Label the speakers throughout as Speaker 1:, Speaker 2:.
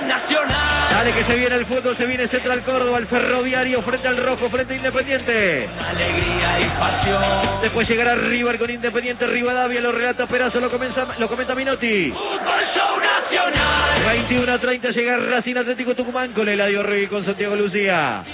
Speaker 1: Nacional.
Speaker 2: Dale que se viene el fútbol, se viene Central Córdoba, el Ferroviario frente al Rojo, frente a Independiente.
Speaker 1: Alegría y pasión.
Speaker 2: Después llegará River con Independiente Rivadavia, lo relata Perazo, lo comenta Minotti.
Speaker 1: Fútbol Show Nacional.
Speaker 2: 21:30 llega Racing Atlético Tucumán con Eladio Rey con Santiago Lucía.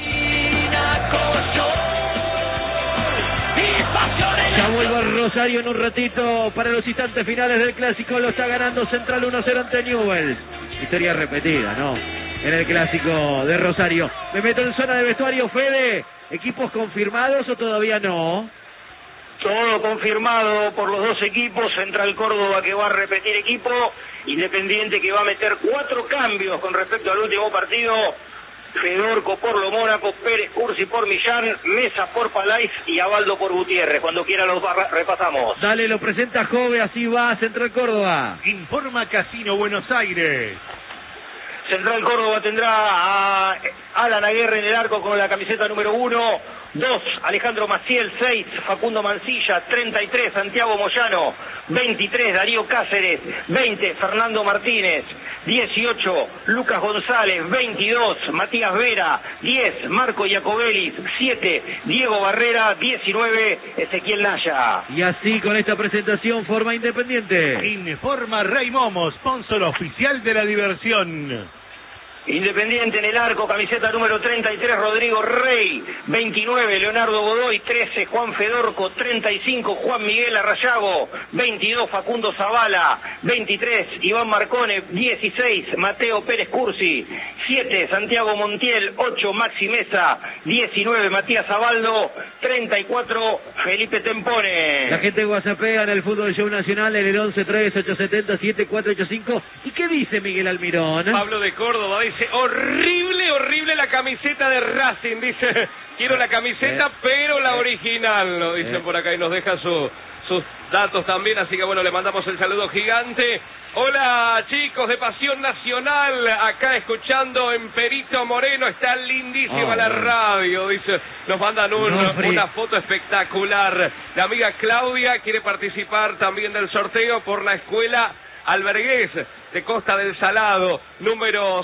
Speaker 2: Ya vuelvo a Rosario en un ratito para los instantes finales del Clásico. Lo está ganando Central 1-0 ante Newell's. Historia repetida, ¿no? En el Clásico de Rosario. Me meto en zona de vestuario, Fede. ¿Equipos confirmados o todavía no?
Speaker 3: Todo confirmado por los dos equipos. Central Córdoba que va a repetir equipo. Independiente que va a meter 4 cambios con respecto al último partido. Fedorco por Lo Mónaco, Pérez Cursi por Millán, Mesa por Palais y Abaldo por Gutiérrez. Cuando quiera los repasamos.
Speaker 2: Dale, lo presenta Jove, así va Central Córdoba.
Speaker 4: Informa Casino Buenos Aires.
Speaker 3: Central Córdoba tendrá a Alan Aguirre en el arco con la camiseta número 1, 2 Alejandro Maciel, 6 Facundo Mancilla, 33 Santiago Moyano, 23 Darío Cáceres, 20 Fernando Martínez, 18 Lucas González, 22 Matías Vera, 10 Marco Iacobelis, 7 Diego Barrera, 19 Ezequiel Naya.
Speaker 2: Y así con esta presentación forma Independiente.
Speaker 4: Informa Rey Momo, sponsor oficial de la diversión.
Speaker 3: Independiente en el arco, camiseta número 33, Rodrigo Rey, 29, Leonardo Godoy, 13, Juan Fedorco, 35, Juan Miguel Arrayago, 22, Facundo Zavala, 23, Iván Marcone, 16, Mateo Pérez Cursi, 7, Santiago Montiel, 8, Maxi Mesa, 19, Matías Abaldo, 34, Felipe Tempone.
Speaker 2: La gente guasapea en el Fútbol Show Nacional en el 11-3-870-7485. ¿Y qué dice Miguel Almirón?
Speaker 5: Pablo de Córdoba dice, horrible la camiseta de Racing, dice, quiero la camiseta pero la original, lo dicen por acá y nos deja sus datos también, así que bueno, le mandamos el saludo gigante. Hola chicos de Pasión Nacional, acá escuchando en Perito Moreno, está lindísima la radio, dice, nos mandan una foto espectacular. La amiga Claudia quiere participar también del sorteo por la escuela Albergués de Costa del Salado, número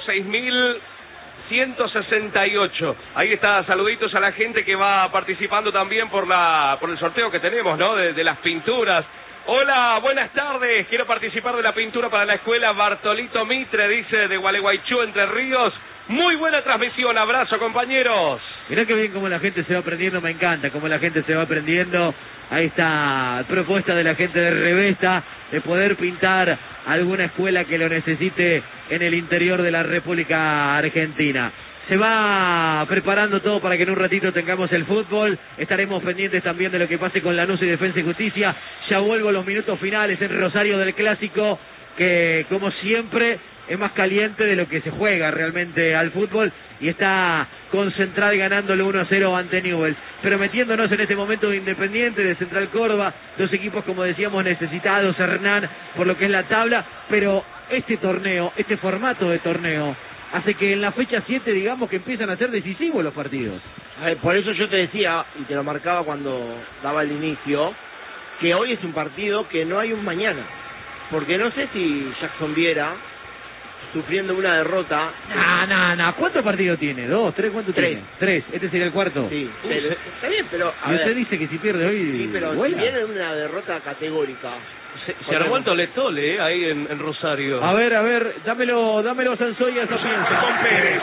Speaker 5: 6168. Ahí está, saluditos a la gente que va participando también por el sorteo que tenemos, ¿no? De las pinturas. Hola, buenas tardes. Quiero participar de la pintura para la escuela Bartolito Mitre, dice, de Gualeguaychú, Entre Ríos. Muy buena transmisión, abrazo compañeros.
Speaker 2: Mirá que bien cómo la gente se va aprendiendo, me encanta cómo la gente se va aprendiendo a esta propuesta de la gente de Revesta de poder pintar alguna escuela que lo necesite en el interior de la República Argentina. Se va preparando todo para que en un ratito tengamos el fútbol. Estaremos pendientes también de lo que pase con Lanús y Defensa y Justicia. Ya vuelvo a los minutos finales en Rosario del Clásico, que como siempre es más caliente de lo que se juega realmente al fútbol, y está con Central ganándole 1-0 ante Newell's, pero metiéndonos en este momento de Independiente, de Central Córdoba, dos equipos como decíamos necesitados, Hernán, por lo que es la tabla, pero este torneo, este formato de torneo hace que en la fecha 7 digamos que empiezan a ser decisivos los partidos.
Speaker 6: Por eso yo te decía, y te lo marcaba cuando daba el inicio, que hoy es un partido que no hay un mañana, porque no sé si Jackson Viera, sufriendo una derrota...
Speaker 2: No. ¿Cuántos partidos tiene? ¿2, 3? ¿Cuánto tiene? 3. ¿Este sería el cuarto?
Speaker 6: Sí, está bien, pero...
Speaker 2: Y usted dice que si pierde hoy...
Speaker 6: Sí, pero
Speaker 2: ¿vuela?
Speaker 6: si viene una derrota categórica...
Speaker 5: Se armó el tole-tole, ahí en Rosario.
Speaker 2: A ver, dámelo Sansoy a Sapienza.
Speaker 7: Con Pérez.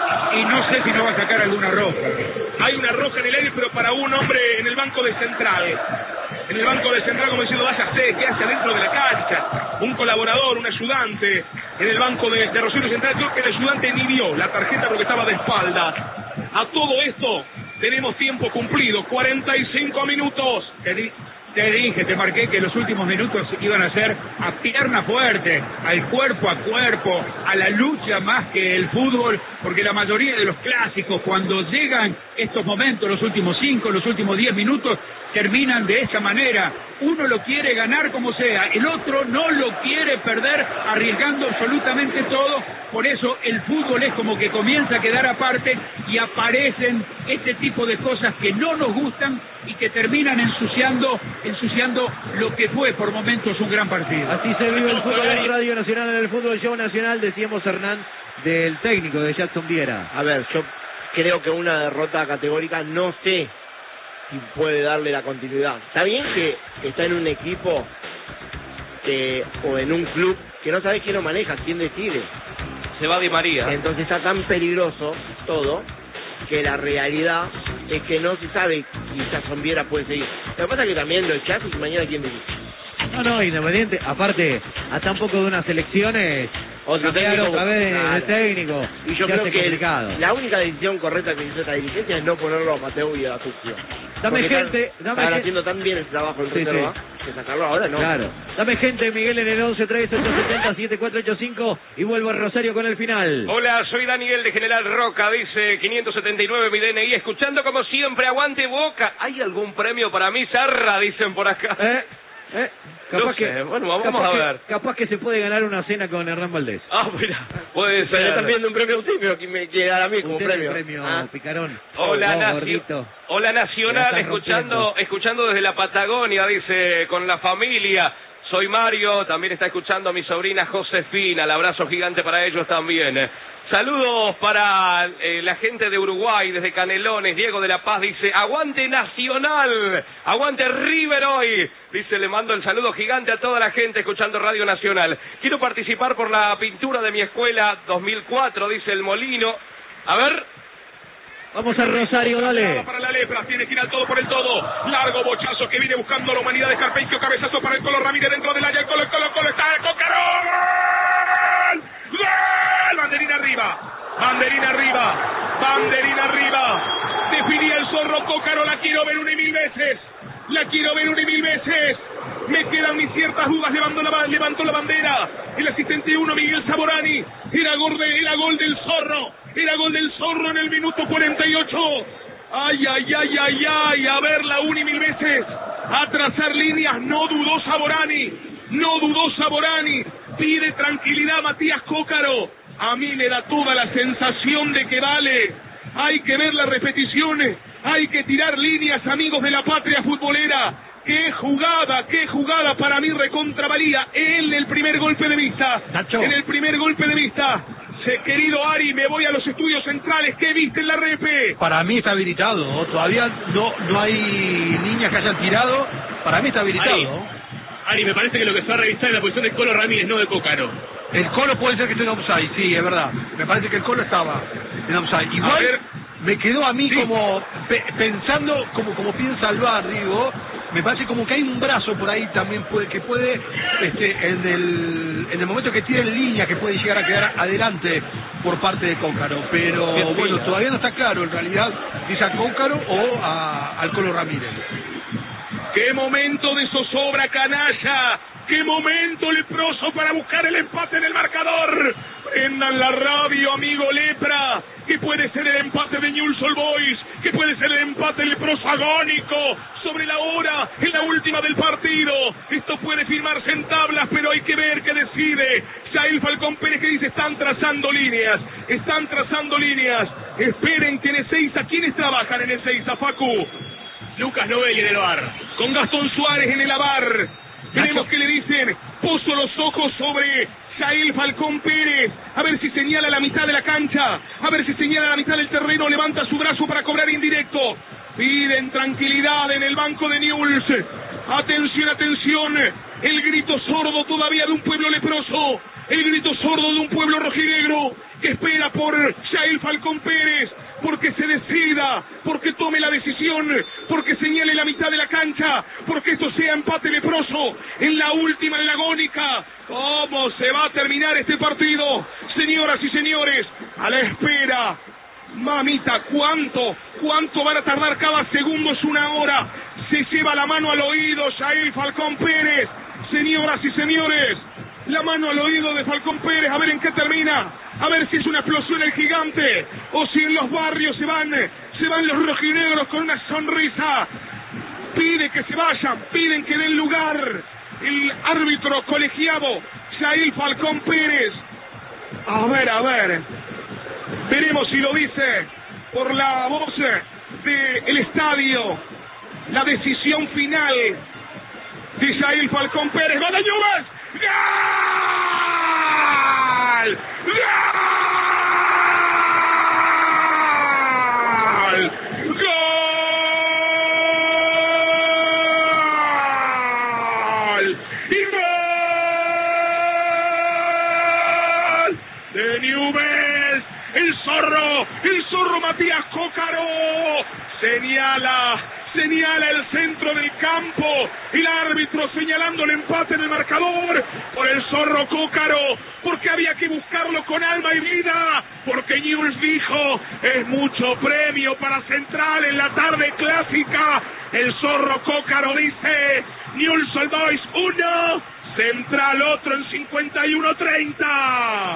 Speaker 7: Y no sé si no va a sacar alguna roja. Hay una roja en el aire, pero para un hombre en el banco de Central. En el banco de Central, como diciendo, vaya usted, ¿qué hace adentro de la cancha? Un colaborador, un ayudante. En el banco de Rosario Central, creo que el ayudante ni vio la tarjeta porque estaba de espalda. A todo esto, tenemos tiempo cumplido, 45 minutos. Te dije, te marqué que los últimos minutos iban a ser a pierna fuerte, al cuerpo a cuerpo, a la lucha más que el fútbol, porque la mayoría de los clásicos, cuando llegan estos momentos, los últimos 5, los últimos 10 minutos, terminan de esa manera. Uno lo quiere ganar como sea, el otro no lo quiere perder, arriesgando absolutamente todo. Por eso el fútbol es como que comienza a quedar aparte y aparecen este tipo de cosas que no nos gustan, y que terminan ensuciando lo que fue por momentos un gran partido.
Speaker 2: Así se vive el fútbol en Radio Nacional, en el Fútbol Show Nacional, decíamos Hernán, del técnico de Jackson Viera.
Speaker 6: A ver, yo creo que una derrota categórica no sé si puede darle la continuidad. Está bien que está en un equipo o en un club que no sabes quién lo maneja, quién decide.
Speaker 5: Se va Di María.
Speaker 6: Entonces está tan peligroso todo que la realidad es que no se sabe si Jackson Viera puede seguir. Lo que pasa es que también lo echás y mañana quién decide.
Speaker 2: No, Independiente, aparte, hasta un poco de unas elecciones,
Speaker 6: Otro
Speaker 2: cambiar
Speaker 6: técnico,
Speaker 2: otra vez
Speaker 6: claro.
Speaker 2: de técnico,
Speaker 6: Y yo
Speaker 2: se
Speaker 6: creo
Speaker 2: hace
Speaker 6: que
Speaker 2: complicado.
Speaker 6: la única decisión correcta que hizo esta dirigencia es no ponerlo a Mateo y a Tuccio.
Speaker 2: Dame
Speaker 6: Porque
Speaker 2: gente,
Speaker 6: están
Speaker 2: dame
Speaker 6: haciendo tan bien el trabajo en
Speaker 2: Sí,
Speaker 6: reserva que sacarlo ahora no.
Speaker 2: Claro. Dame gente, Miguel, en el 11-3870-7485 y vuelvo a Rosario con el final.
Speaker 5: Hola, soy Daniel de General Roca, dice 579 mi DNI, escuchando como siempre, aguante Boca. ¿Hay algún premio para mí, Zarra? Dicen por acá.
Speaker 2: Capaz
Speaker 5: No sé,
Speaker 2: que,
Speaker 5: bueno, vamos
Speaker 2: capaz
Speaker 5: a
Speaker 2: que-
Speaker 5: ver.
Speaker 2: Capaz que se puede ganar una cena con Hernán Valdés.
Speaker 5: Ah, mira, puede
Speaker 6: Pero le están
Speaker 5: ser.
Speaker 6: pidiendo un premio a usted, pero que me quiere dar a mí como
Speaker 2: Usted
Speaker 6: premio.
Speaker 2: el premio
Speaker 6: Ah.
Speaker 2: Picarón.
Speaker 5: Hola,
Speaker 2: Vos, gordito.
Speaker 5: Hola
Speaker 2: La
Speaker 5: Nacional,
Speaker 2: están
Speaker 5: escuchando desde la Patagonia, dice, con la familia. Soy Mario, también está escuchando a mi sobrina Josefina, el abrazo gigante para ellos también. Saludos para la gente de Uruguay, desde Canelones. Diego de la Paz dice, aguante Nacional, aguante River hoy. Dice, le mando el saludo gigante a toda la gente escuchando Radio Nacional. Quiero participar por la pintura de mi escuela 2004, dice el Molino. A ver.
Speaker 2: Vamos a Rosario, dale.
Speaker 7: Para la lepra, tiene que ir al todo por el todo. Largo bochazo que viene buscando la humanidad de Carpecchio. Cabezazo para el Colo Ramírez dentro del área. El Colo está el Cócaro. ¡Gol! ¡Gol! Banderina arriba. Banderina arriba. Banderina arriba. Definía el zorro Cócaro. La quiero ver una y mil veces. La quiero ver una y mil veces. Me quedan mis ciertas dudas. Levantó la bandera. El asistente 1, Miguel Saborani. Era gol del zorro. Era gol del zorro en el minuto 48. Ay, ay, ay, ay, ay. A verla una y mil veces. A trazar líneas. No dudó Saborani. No dudó Saborani. Pide tranquilidad Matías Cócaro. A mí me da toda la sensación de que vale. Hay que ver las repeticiones. Hay que tirar líneas, amigos de la patria futbolera. Qué jugada para mí recontravalía en el primer golpe de vista.
Speaker 4: Nacho.
Speaker 7: En el primer golpe de vista. Querido Ari, me voy a los estudios centrales. ¿Qué viste en la repe?
Speaker 4: Para mí está habilitado, todavía no hay niñas que hayan tirado, para mí está habilitado.
Speaker 7: Ari, me parece que lo que se va a revisar es la posición de Colo Ramírez, no de Cócaro.
Speaker 4: El Colo puede ser que esté en offside, sí, es verdad. Me parece que el Colo estaba en offside.
Speaker 7: A
Speaker 4: Igual
Speaker 7: ver.
Speaker 4: me quedó a mí
Speaker 7: Sí.
Speaker 4: como pensando como piensa Alvar, digo, me parece como que hay un brazo por ahí también que puede en el momento que tire en línea que puede llegar a quedar adelante por parte de Cócaro, pero
Speaker 5: Bien,
Speaker 4: bueno,
Speaker 5: bien.
Speaker 4: todavía no está claro en realidad si es a Cócaro o al Colo Ramírez.
Speaker 7: ¡Qué momento de zozobra, canalla! ¡Qué momento leproso para buscar el empate en el marcador! Prendan la radio, amigo Lepra, que puede ser el empate de Newell's Old Boys, que puede ser el empate leproso agónico, sobre la hora, en la última del partido. Esto puede firmarse en tablas, pero hay que ver qué decide. Jair Falcón Pérez que dice, están trazando líneas. Esperen que en Ezeiza, ¿quiénes trabajan en Ezeiza, Facu? Lucas Novelli en el bar, con Gastón Suárez en el avar. Veremos qué le dicen. Puso los ojos sobre Jair Falcón Pérez. A ver si señala la mitad de la cancha. A ver si señala la mitad del terreno. Levanta su brazo para cobrar indirecto. Piden tranquilidad en el banco de Newell's. Atención, atención. El grito sordo todavía de un pueblo leproso. El grito sordo de un pueblo rojinegro que espera por Jair Falcón Pérez, porque se decida, porque tome la decisión, porque señale la mitad de la cancha, porque esto sea empate leproso en la última, en la agónica. ¿Cómo se va a terminar este partido? Señoras y señores, a la espera. Mamita, ¿cuánto van a tardar? Cada segundo es una hora. Se lleva la mano al oído Jair Falcón Pérez. Señoras y señores, la mano al oído de Falcón Pérez, a ver en qué termina, a ver si es una explosión el gigante, o si en los barrios se van los rojinegros con una sonrisa. Pide que se vayan, piden que den lugar. El árbitro colegiado, Jair Falcón Pérez. A ver, veremos si lo dice por la voz del estadio. la decisión final. Dijail Falcón Pérez, ¡gol de Newell's! ¡Gol! ¡Gol! ¡Gol! ¡Y gol de Newell's! El zorro Matías Cócaro señala el centro del campo y el árbitro señalando el empate en el marcador por el zorro Cócaro, porque había que buscarlo con alma y vida, porque Newell's dijo, es mucho premio para Central en la tarde clásica. El zorro Cócaro dice, Newell's Old Boys 1, Central otro en 51-30.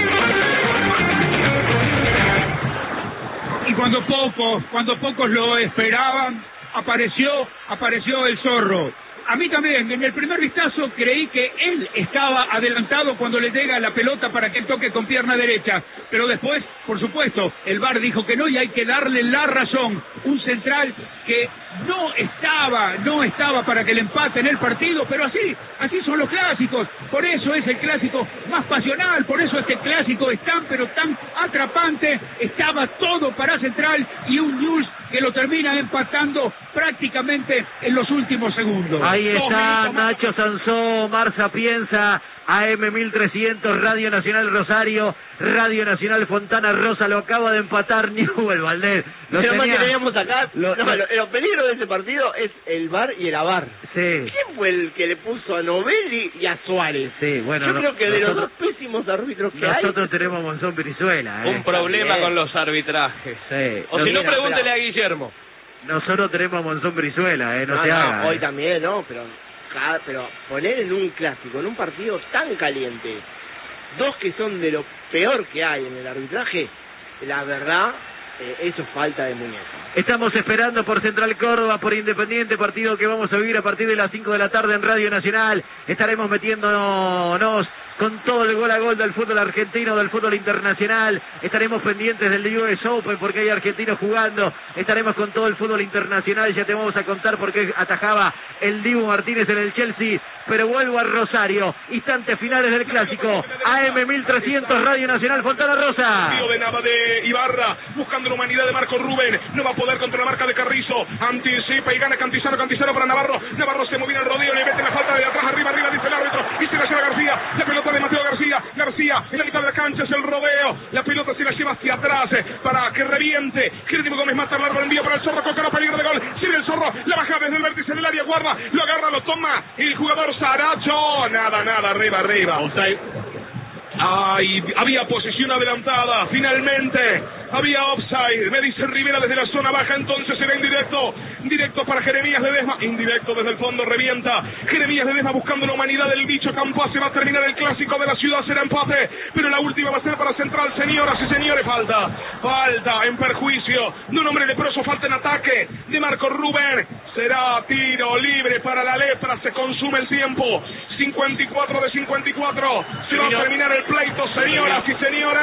Speaker 8: Y cuando pocos lo esperaban, apareció el zorro. A mí también, en el primer vistazo creí que él estaba adelantado cuando le llega la pelota para que toque con pierna derecha, pero después, por supuesto, el VAR dijo que no y hay que darle la razón. Un Central que no estaba para que el empate en el partido, pero así son los clásicos. Por eso es el clásico más pasional, por eso este clásico es tan atrapante. Estaba todo para Central y un Newell's que lo termina empatando prácticamente en los últimos segundos.
Speaker 2: Ahí está Nacho Sansó, Marza Piensa, AM 1300, Radio Nacional Rosario, Radio Nacional Fontana Rosa, lo acaba de empatar Newell's, Valdés.
Speaker 6: Pero más que teníamos acá, los peligros de ese partido es el VAR y el AVAR.
Speaker 2: Sí.
Speaker 6: ¿Quién fue el que le puso a Novelli y a Suárez?
Speaker 2: Sí, bueno.
Speaker 6: Yo creo que de los dos pésimos árbitros que hay...
Speaker 2: Nosotros tenemos a Monzón Brizuela.
Speaker 5: Un problema con los arbitrajes.
Speaker 2: Sí.
Speaker 5: O si no, pregúntele a Guillermo.
Speaker 2: Nosotros tenemos a Monzón Brizuela, no se haga.
Speaker 6: Hoy también, ¿no? Pero poner en un clásico, en un partido tan caliente, dos que son de lo peor que hay en el arbitraje, la verdad, eso es falta de muñeca.
Speaker 2: Estamos esperando por Central Córdoba, por Independiente, partido que vamos a vivir a partir de las 5 de la tarde en Radio Nacional. Estaremos metiéndonos con todo el gol a gol del fútbol argentino, del fútbol internacional. Estaremos pendientes del US Open porque hay argentinos jugando. Estaremos con todo el fútbol internacional. Ya te vamos a contar por qué atajaba el Dibu Martínez en el Chelsea. Pero vuelvo a Rosario. Instantes finales del clásico. AM 1300, Radio Nacional Fontana Rosa.
Speaker 7: De nada de Ibarra, buscando la humanidad de Marco Rubén. No va a poder contra la marca de Carrizo. Anticipa y gana Cantizano para Navarro. Navarro se movía el rodillo, le mete la falta de atrás, arriba, dice el árbitro. Y se la lleva García. La pelota de Mateo García en la mitad de la cancha es el rodeo, la pelota se la lleva hacia atrás para que reviente. Jerónimo Gómez mata el largo, envío para el zorro Cócaro, peligro de gol, sigue el zorro, la baja desde el vértice del área, guarda, lo agarra, lo toma el jugador Saracho, nada, arriba. Ay, había posición adelantada, finalmente había offside, me dice Rivera desde la zona baja, entonces será indirecto para Jeremías Ledesma, indirecto desde el fondo, revienta Jeremías Ledesma buscando la humanidad del bicho Campas, se va a terminar el clásico de la ciudad, será empate, pero la última va a ser para Central, señoras y señores, falta en perjuicio de un hombre leproso, falta en ataque de Marco Rubén, será tiro libre para la lepra, se consume el tiempo, 54 de 54, se va a terminar el pleito, señoras y señores.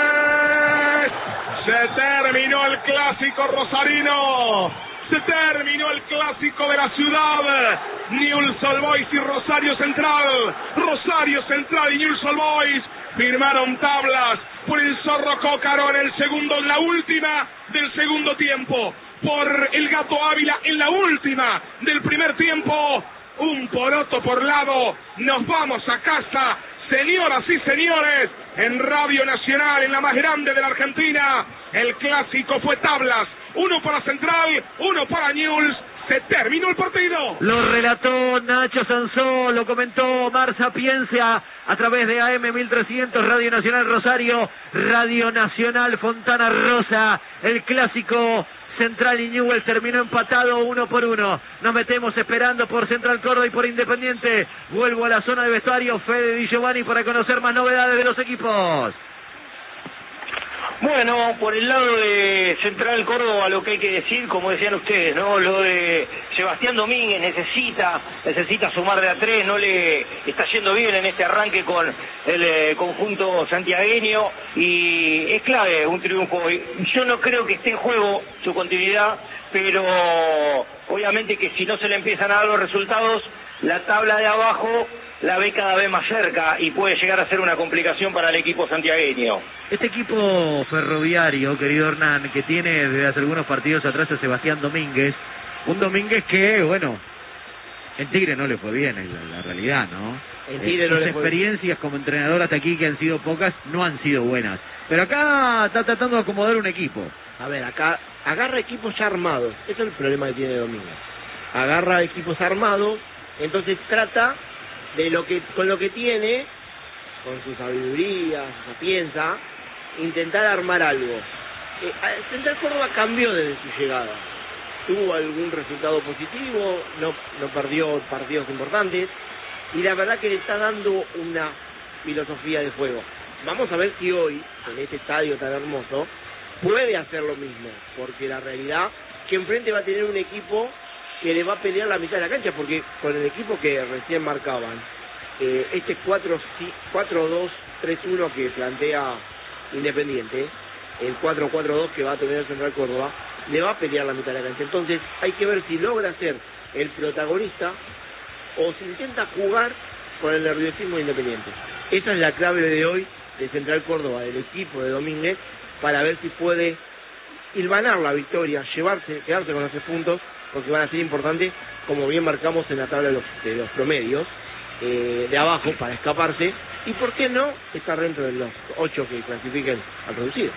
Speaker 7: Se terminó el clásico rosarino. Se terminó el clásico de la ciudad. Newell's Old Boys y Rosario Central. Rosario Central y Newell's Old Boys firmaron tablas por el zorro Cócaro en la última del segundo tiempo. Por el Gato Ávila en la última del primer tiempo. Un poroto por lado. Nos vamos a casa. Señoras y señores, en Radio Nacional, en la más grande de la Argentina, el clásico fue tablas. Uno para Central, uno para Newell's. Se terminó el partido.
Speaker 2: Lo relató Nacho Sansó, lo comentó Marza Piensa a través de AM 1300, Radio Nacional Rosario, Radio Nacional Fontana Rosa. El clásico Central y Newell's terminó empatado 1-1. Nos metemos esperando por Central Córdoba y por Independiente. Vuelvo a la zona de vestuario, Fede Di Giovanni, para conocer más novedades de los equipos.
Speaker 3: Bueno, por el lado de Central Córdoba, lo que hay que decir, como decían ustedes, ¿no? Lo de Sebastián Domínguez necesita sumar de a 3, no le está yendo bien en este arranque con el conjunto santiagueño y es clave un triunfo. Yo no creo que esté en juego su continuidad, pero obviamente que si no se le empiezan a dar los resultados, la tabla de abajo la ve cada vez más cerca y puede llegar a ser una complicación para el equipo santiagueño.
Speaker 2: Este equipo ferroviario, querido Hernán, que tiene desde hace algunos partidos atrás a Sebastián Domínguez, un Domínguez que, bueno, en Tigre no le fue bien, es la realidad, ¿no?
Speaker 6: En Tigre no
Speaker 2: sus
Speaker 6: le fue
Speaker 2: experiencias como entrenador hasta aquí, que han sido pocas, no han sido buenas. Pero acá está tratando de acomodar un equipo.
Speaker 6: A ver, acá agarra equipos ya armados. Ese es el problema que tiene Domínguez. Agarra equipos armados, entonces trata de con lo que tiene, con su sabiduría, su sapienza, intentar armar algo. Central Córdoba cambió desde su llegada. Tuvo algún resultado positivo, no perdió partidos importantes, y la verdad que le está dando una filosofía de juego. Vamos a ver si hoy, en este estadio tan hermoso, puede hacer lo mismo, porque la realidad que enfrente va a tener un equipo que le va a pelear la mitad de la cancha, porque con el equipo que recién marcaban, este 4-2-3-1 que plantea Independiente, el 4-4-2 que va a tener Central Córdoba, le va a pelear la mitad de la cancha. Entonces hay que ver si logra ser el protagonista o si intenta jugar con el nerviosismo de Independiente. Esa es la clave de hoy de Central Córdoba, del equipo de Domínguez, para ver si puede hilvanar la victoria, quedarse con los 3 puntos, porque van a ser importantes, como bien marcamos en la tabla de los promedios, de abajo, para escaparse, y por qué no estar dentro de los 8 que clasifiquen al reducido.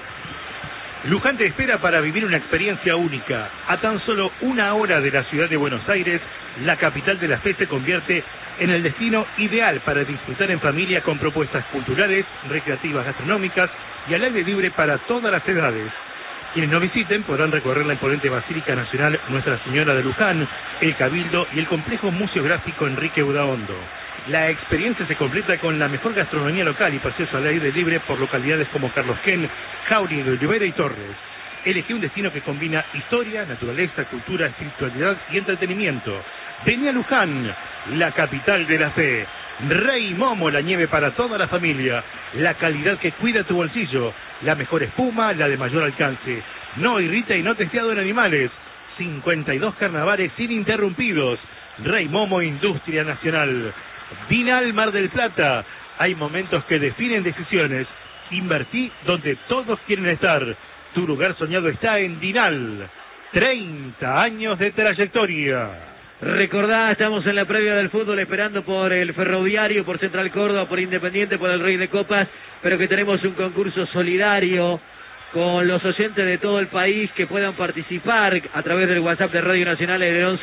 Speaker 9: Luján te espera para vivir una experiencia única. A tan solo 1 hora de la ciudad de Buenos Aires, la capital de la fe se convierte en el destino ideal para disfrutar en familia con propuestas culturales, recreativas, gastronómicas y al aire libre para todas las edades. Quienes nos visiten podrán recorrer la imponente Basílica Nacional Nuestra Señora de Luján, el Cabildo y el complejo museográfico Enrique Udaondo. La experiencia se completa con la mejor gastronomía local y paseos al aire libre por localidades como Carlos Ken, Jauregui de Olivera y Torres. Elegí un destino que combina historia, naturaleza, cultura, espiritualidad y entretenimiento. Vení a Luján, la capital de la fe. Rey Momo, la nieve para toda la familia. La calidad que cuida tu bolsillo. La mejor espuma, la de mayor alcance. No irrita y no testeado en animales. 52 carnavales ininterrumpidos. Rey Momo, Industria Nacional. Dinal Mar del Plata. Hay momentos que definen decisiones. Invertí donde todos quieren estar. Tu lugar soñado está en Dinal. 30 años de trayectoria.
Speaker 2: Recordá, estamos en la previa del fútbol esperando por el Ferroviario, por Central Córdoba, por Independiente, por el Rey de Copas, pero que tenemos un concurso solidario con los oyentes de todo el país que puedan participar a través del WhatsApp de Radio Nacional en el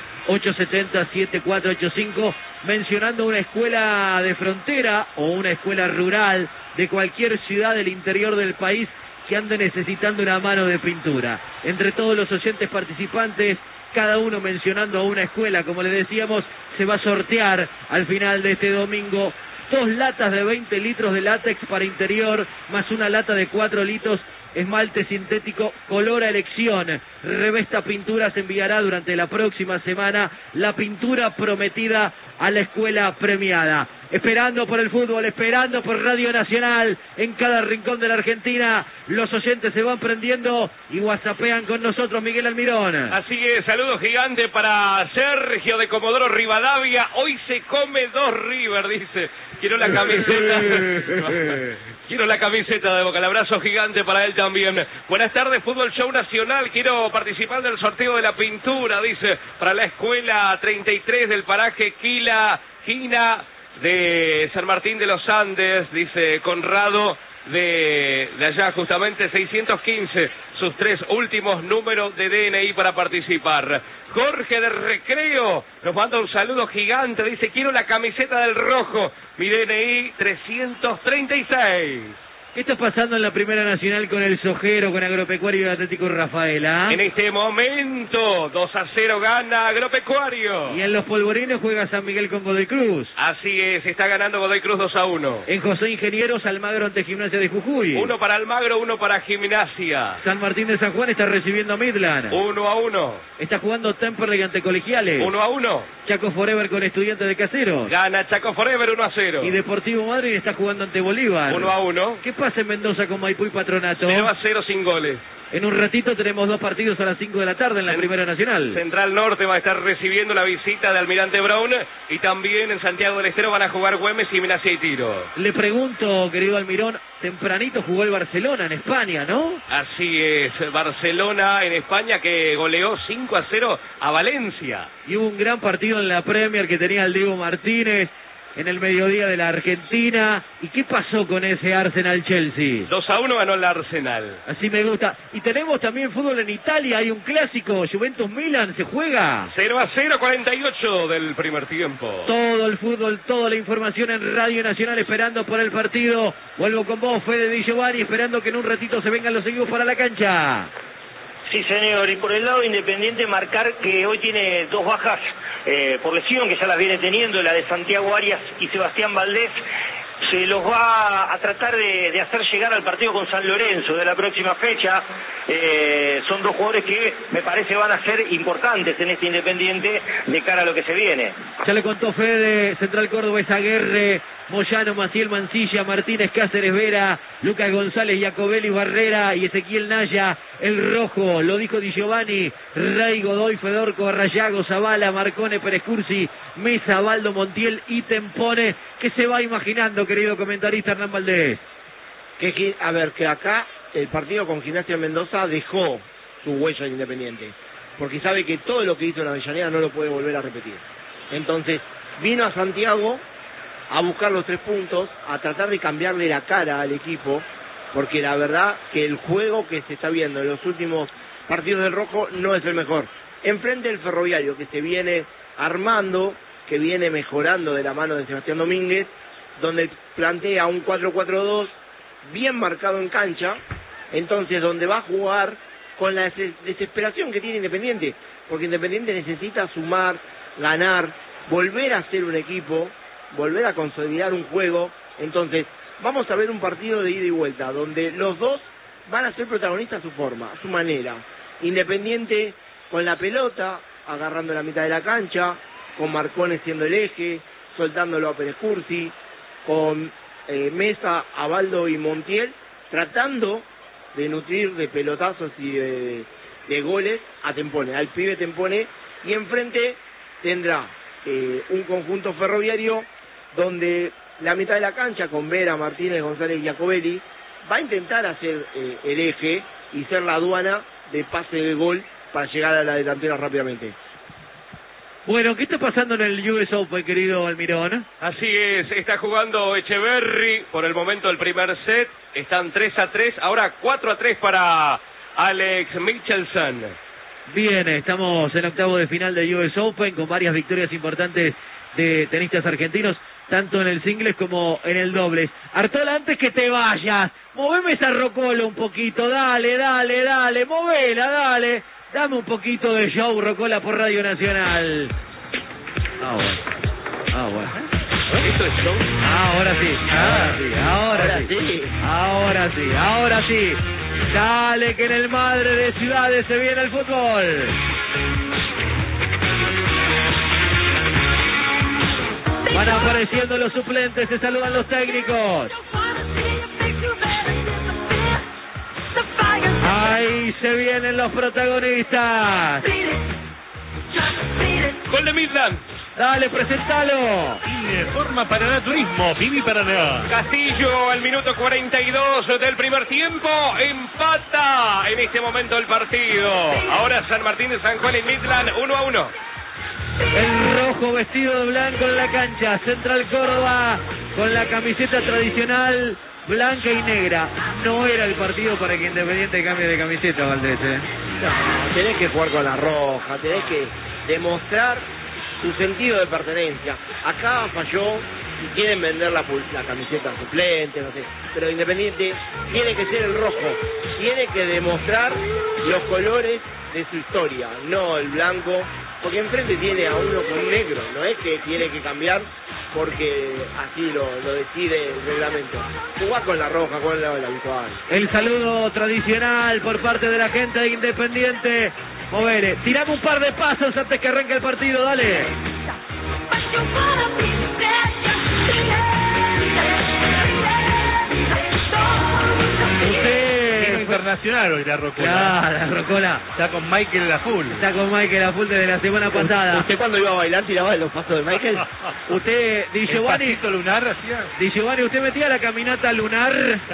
Speaker 2: 1138707485, mencionando una escuela de frontera o una escuela rural de cualquier ciudad del interior del país que ande necesitando una mano de pintura. Entre todos los oyentes participantes, cada uno mencionando a una escuela, como le decíamos, se va a sortear al final de este domingo 2 latas de 20 litros de látex para interior, más una lata de 4 litros esmalte sintético color a elección. Revesta Pinturas enviará durante la próxima semana la pintura prometida a la escuela premiada. Esperando por el fútbol, esperando por Radio Nacional en cada rincón de la Argentina, los oyentes se van prendiendo y whatsappean con nosotros, Miguel Almirón.
Speaker 5: Así es, saludo gigante para Sergio de Comodoro Rivadavia. Hoy se come 2 River, dice. Quiero la camiseta. Quiero la camiseta de Boca. El abrazo gigante para él también. Buenas tardes, Fútbol Show Nacional. Quiero participar del sorteo de la pintura, dice, para la escuela 33 del paraje Quina de San Martín de los Andes, dice Conrado, de allá justamente 615, sus 3 últimos números de DNI para participar. Jorge de Recreo nos manda un saludo gigante, dice, quiero la camiseta del rojo, mi DNI 336.
Speaker 2: ¿Qué está pasando en la Primera Nacional con el Sojero, con Agropecuario y Atlético Rafaela?
Speaker 5: En este momento, 2-0 gana Agropecuario.
Speaker 2: Y en los polvorines juega San Miguel con Godoy Cruz.
Speaker 5: Así es, está ganando Godoy Cruz 2-1.
Speaker 2: En José Ingenieros, Almagro ante Gimnasia de Jujuy.
Speaker 5: 1 para Almagro, 1 para Gimnasia.
Speaker 2: San Martín de San Juan está recibiendo a Midland.
Speaker 5: 1-1.
Speaker 2: Está jugando Temperley ante Colegiales.
Speaker 5: 1-1.
Speaker 2: Chaco Forever con Estudiantes de Caseros.
Speaker 5: Gana Chaco Forever 1-0.
Speaker 2: Y Deportivo Madrid está jugando ante Bolívar.
Speaker 5: 1-1.
Speaker 2: ¿Qué pasa pasa en Mendoza con Maipú y Patronato?
Speaker 5: 0-0 sin goles.
Speaker 2: En un ratito tenemos 2 partidos a las 5 de la tarde en la Primera Nacional.
Speaker 5: Central Norte va a estar recibiendo la visita de Almirante Brown y también en Santiago del Estero van a jugar Güemes y Gimnasia y Tiro.
Speaker 2: Le pregunto, querido Almirón, tempranito jugó el Barcelona en España, ¿no?
Speaker 5: Así es, Barcelona en España que goleó 5-0 a Valencia.
Speaker 2: Y hubo un gran partido en la Premier que tenía el Diego Martínez en el mediodía de la Argentina. ¿Y qué pasó con ese Arsenal-Chelsea?
Speaker 5: 2-1 ganó el Arsenal.
Speaker 2: Así me gusta. Y tenemos también fútbol en Italia, hay un clásico, Juventus-Milan, se juega.
Speaker 5: 0-0, 48 del primer tiempo.
Speaker 2: Todo el fútbol, toda la información en Radio Nacional, esperando por el partido. Vuelvo con vos, Fede Di Giovanni, esperando que en un ratito se vengan los equipos para la cancha.
Speaker 3: Sí, señor, y por el lado Independiente marcar que hoy tiene 2 bajas por lesión, que ya las viene teniendo, la de Santiago Arias y Sebastián Valdés. Se los va a tratar de hacer llegar al partido con San Lorenzo de la próxima fecha. Son 2 jugadores que me parece van a ser importantes en este Independiente de cara a lo que se viene.
Speaker 2: Ya le contó Fede, Central Córdoba es Aguerre, Moyano, Maciel Mancilla, Martínez Cáceres Vera, Lucas González, Jacobelli Barrera y Ezequiel Naya, el rojo, lo dijo Di Giovanni, Rey, Godoy, Fedorco, Rayago, Zavala, Marcone, Pérez Cursi, Mesa, Baldo, Montiel y Tempone. ¿Qué se va imaginando, querido comentarista Hernán Valdés?
Speaker 6: A ver, que acá el partido con Gimnasia Mendoza dejó su huella en Independiente, porque sabe que todo lo que hizo en Avellaneda no lo puede volver a repetir. Entonces, vino a Santiago a buscar los 3 puntos, a tratar de cambiarle la cara al equipo, porque la verdad que el juego que se está viendo en los últimos partidos del Rojo no es el mejor. Enfrente del Ferroviario, que se viene armando, que viene mejorando de la mano de Sebastián Domínguez, donde plantea un 4-4-2 bien marcado en cancha, entonces donde va a jugar con la desesperación que tiene Independiente, porque Independiente necesita sumar, ganar, volver a ser un equipo, volver a consolidar un juego. Entonces vamos a ver un partido de ida y vuelta, donde los dos van a ser protagonistas a su forma, a su manera. Independiente con la pelota, agarrando la mitad de la cancha, con Marcone siendo el eje, soltándolo a Pérez Cursi, con Mesa, Abaldo y Montiel, tratando de nutrir de pelotazos y de goles a Tempone, al pibe Tempone, y enfrente tendrá un conjunto ferroviario donde la mitad de la cancha, con Vera, Martínez, González y Jacobelli, va a intentar hacer el eje y ser la aduana de pase de gol para llegar a la delantera rápidamente.
Speaker 2: Bueno, ¿qué está pasando en el US Open, querido Almirón?
Speaker 5: Así es, está jugando Echeverry por el momento el primer set, están 3-3, ahora 4-3 para Alex Michelson.
Speaker 2: Bien, estamos en octavo de final de US Open con varias victorias importantes de tenistas argentinos, tanto en el singles como en el dobles. Artola, antes que te vayas, moveme esa rocola un poquito, dale, movela, dale. Dame un poquito de show, Rocola, por Radio Nacional. Bueno.
Speaker 5: ¿Esto es show?
Speaker 2: Ahora sí. Dale, que en el Madre de Ciudades se viene el fútbol. Van apareciendo los suplentes, se saludan los técnicos. Ahí se vienen los protagonistas.
Speaker 5: Gol de Midland.
Speaker 2: Dale, presentalo.
Speaker 9: Forma Paraná Turismo, Vivi Paraná.
Speaker 5: Castillo al minuto 42 del primer tiempo, empata en este momento el partido. Ahora San Martín de San Juan y Midland 1-1.
Speaker 2: El rojo vestido de blanco en la cancha. Central Córdoba con la camiseta tradicional blanca y negra. No era el partido para que Independiente cambie de camiseta, Valdés.
Speaker 6: No, tenés que jugar con la roja, tenés que demostrar tu sentido de pertenencia. Acá falló y quieren vender la camiseta suplente, no sé. Pero Independiente tiene que ser el rojo, tiene que demostrar los colores de su historia, no el blanco, porque enfrente tiene a uno con negro, no es que tiene que cambiar porque así lo decide el reglamento. Jugá con la roja, con la habitual.
Speaker 2: El saludo tradicional por parte de la gente de Independiente. Movere, tirame un par de pasos antes que arranque el partido, dale.
Speaker 9: internacional hoy la Rocola.
Speaker 2: Claro, la Rocola.
Speaker 9: Está con Michael a full.
Speaker 2: Está con Michael a full desde la semana pasada.
Speaker 6: ¿Usted cuando iba a bailar tiraba los pasos de Michael?
Speaker 2: Usted, Di Giovanni,
Speaker 9: ¿El pasito lunar hacía?
Speaker 2: Di Giovanni, ¿usted metía la caminata lunar?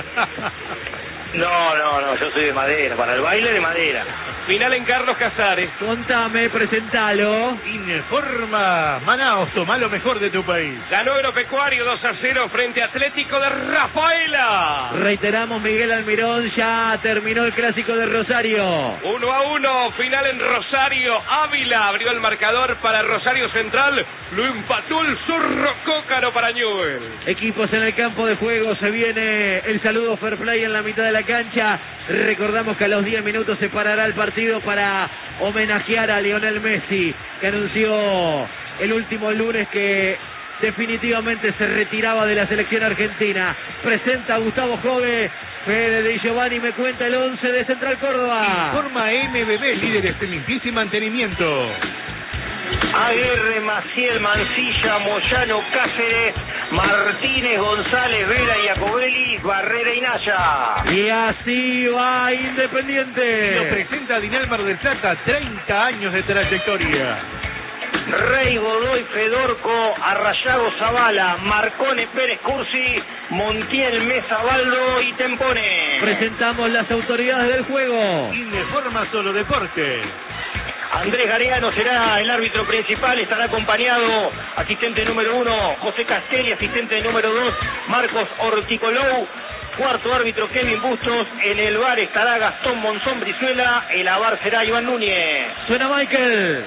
Speaker 3: No, yo soy de madera, para el baile de madera.
Speaker 5: Final en Carlos Casares.
Speaker 2: Contame, presentalo.
Speaker 9: Informa Manaos, toma lo mejor de tu país.
Speaker 5: Ganó Agropecuario 2-0 frente a Atlético de Rafaela.
Speaker 2: Reiteramos, Miguel Almirón, ya terminó el clásico de Rosario.
Speaker 5: 1-1, final en Rosario. Ávila abrió el marcador para Rosario Central. Lo empató el Zorro Cócaro para Newell.
Speaker 2: Equipos en el campo de juego, se viene el saludo fair play en la mitad de la cancha. Recordamos que a los 10 minutos se parará el partido para homenajear a Lionel Messi, que anunció el último lunes que definitivamente se retiraba de la selección argentina. Presenta a Gustavo Jove. Fede Di Giovanni me cuenta el 11 de Central Córdoba.
Speaker 9: Informa MBB, líderes en limpieza y mantenimiento.
Speaker 3: Aguirre, Maciel, Mancilla, Moyano, Cáceres, Martínez, González, Vera, Iacobelli, Barrera y Naya.
Speaker 2: Y así va
Speaker 9: Lo
Speaker 2: Independiente.
Speaker 9: presenta Dinalmar del Plata, 30 años de trayectoria.
Speaker 3: Rey, Godoy, Fedorco, Arrayago, Zavala, Marcone, Pérez, Cursi, Montiel, Mesa, Baldo y Tempone.
Speaker 2: Presentamos las autoridades del juego.
Speaker 9: Informa Solo Deporte.
Speaker 3: Andrés Gareano será el árbitro principal, estará acompañado asistente número 1, José Castelli, asistente número 2, Marcos Orticolou, cuarto árbitro Kevin Bustos, en el VAR estará Gastón Monzón Brizuela, el AVAR será Iván Núñez.
Speaker 2: Suena Michael.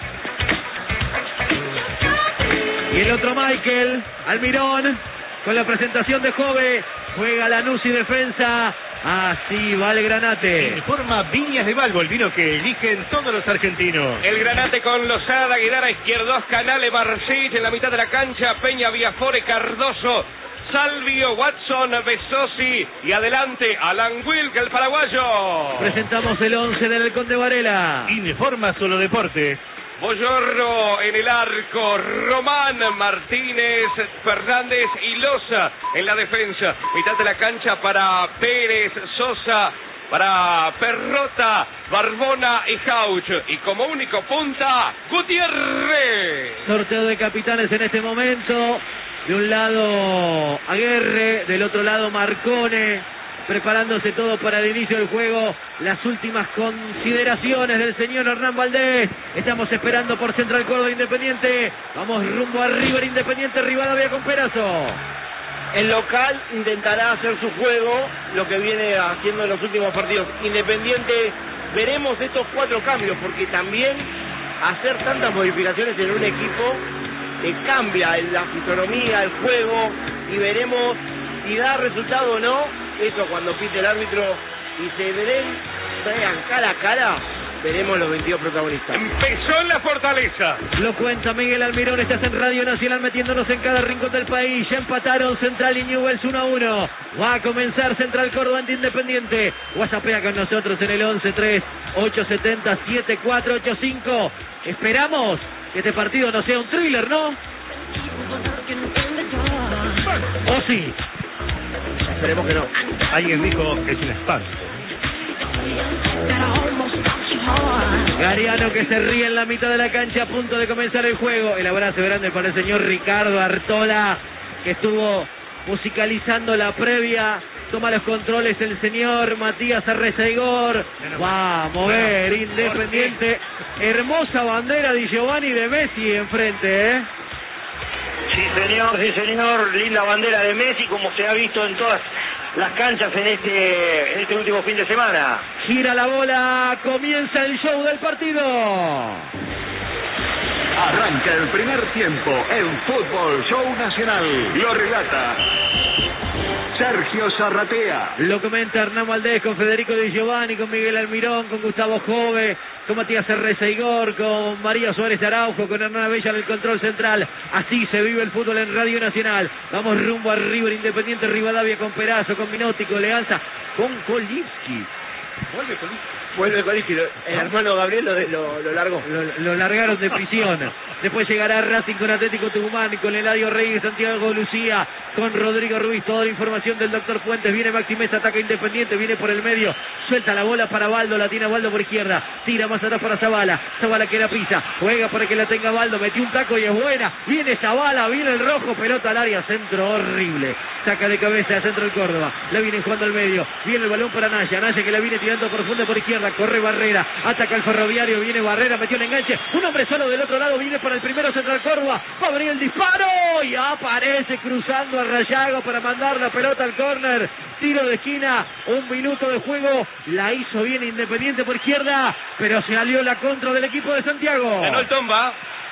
Speaker 2: Y el otro Michael, Almirón, con la presentación de Jove, juega Lanús y defensa. Así va el Granate.
Speaker 9: Informa Viñas de Balbo, el vino que eligen todos los argentinos.
Speaker 5: El Granate con Lozada, Guidara, Izquierdos, Canale, Marcich en la mitad de la cancha. Peña, Villafore, Cardoso, Salvio, Watson, Besosi y adelante Alan Wilk, el paraguayo.
Speaker 2: Presentamos el 11 del Conde Varela.
Speaker 9: Informa Solo Deporte.
Speaker 5: Boyorro en el arco, Román, Martínez, Fernández y Loza en la defensa. Mitad de la cancha para Pérez, Sosa, para Perrota, Barbona y Jauch. Y como único punta, Gutiérrez.
Speaker 2: Sorteo de capitanes en este momento. De un lado Aguirre, del otro lado Marcone. Preparándose todo para el inicio del juego. Las últimas consideraciones del señor Hernán Valdés. Estamos esperando por Central Córdoba Independiente. Vamos rumbo a River Independiente, Rivadavia con Perazo.
Speaker 6: El local intentará hacer su juego, lo que viene haciendo en los últimos partidos. Independiente, veremos estos 4 cambios, porque también hacer tantas modificaciones en un equipo cambia la fisonomía, el juego, y veremos si da resultado o no. Eso cuando pite el árbitro y se vean cara a cara, veremos los 22 protagonistas.
Speaker 5: Empezó en la Fortaleza.
Speaker 2: Lo cuenta Miguel Almirón, estás en Radio Nacional metiéndonos en cada rincón del país. Ya empataron Central y Newell's 1-1. Va a comenzar Central Córdoba ante Independiente. WhatsAppea con nosotros en el 11-3-870-7485. Esperamos que este partido no sea un thriller, ¿no? ¿O sí?
Speaker 6: Esperemos que no.
Speaker 9: Alguien dijo, es un espanto.
Speaker 2: Gariano que se ríe en la mitad de la cancha a punto de comenzar el juego. El abrazo grande para el señor Ricardo Artola, que estuvo musicalizando la previa. Toma los controles el señor Matías Arrezaigor. Va a mover Independiente. Hermosa bandera de Giovanni de Messi enfrente, ¿eh?
Speaker 3: Sí señor, linda bandera de Messi, como se ha visto en todas las canchas en este último fin de semana.
Speaker 2: Gira la bola, comienza el show del partido.
Speaker 10: Arranca el primer tiempo en Fútbol Show Nacional. Lo relata Sergio Zarratea.
Speaker 2: Lo comenta Hernán Valdés con Federico Di Giovanni, con Miguel Almirón, con Gustavo Jove, con Matías Arrezaigor, con María Suárez Araujo, con Hernán Abella en el control central. Así se vive el fútbol en Radio Nacional. Vamos rumbo a River Independiente, Rivadavia con Perazo, con Minotti, con Leanza, con Kolivsky.
Speaker 6: Vuelve Coligio. El hermano Gabriel lo largó.
Speaker 2: Lo largaron de prisión. Después llegará Racing con Atlético Tucumán, con Eladio Reyes, Santiago Lucía, con Rodrigo Ruiz. Toda la información del doctor Fuentes. Viene Maxi Mesa, ataca Independiente, viene por el medio, suelta la bola para Baldo, la tiene Baldo por izquierda, tira más atrás para Zavala, Zavala que la pisa, juega para que la tenga Baldo, metió un taco y es buena, viene Zavala, viene el rojo, pelota al área, centro horrible, saca de cabeza, centro el Córdoba, la viene jugando al medio, viene el balón para Naya, Naya que la viene tirando profundo por izquierda, corre Barrera, ataca el Ferroviario, viene Barrera, metió el enganche, un hombre solo del otro lado, viene para el primero central Córdoba, va a venir el disparo y aparece cruzando a Rayago para mandar la pelota al córner, tiro de esquina, 1 minuto de juego, la hizo bien Independiente por izquierda, pero se alió la contra del equipo de Santiago.
Speaker 5: Ganó el Tomba.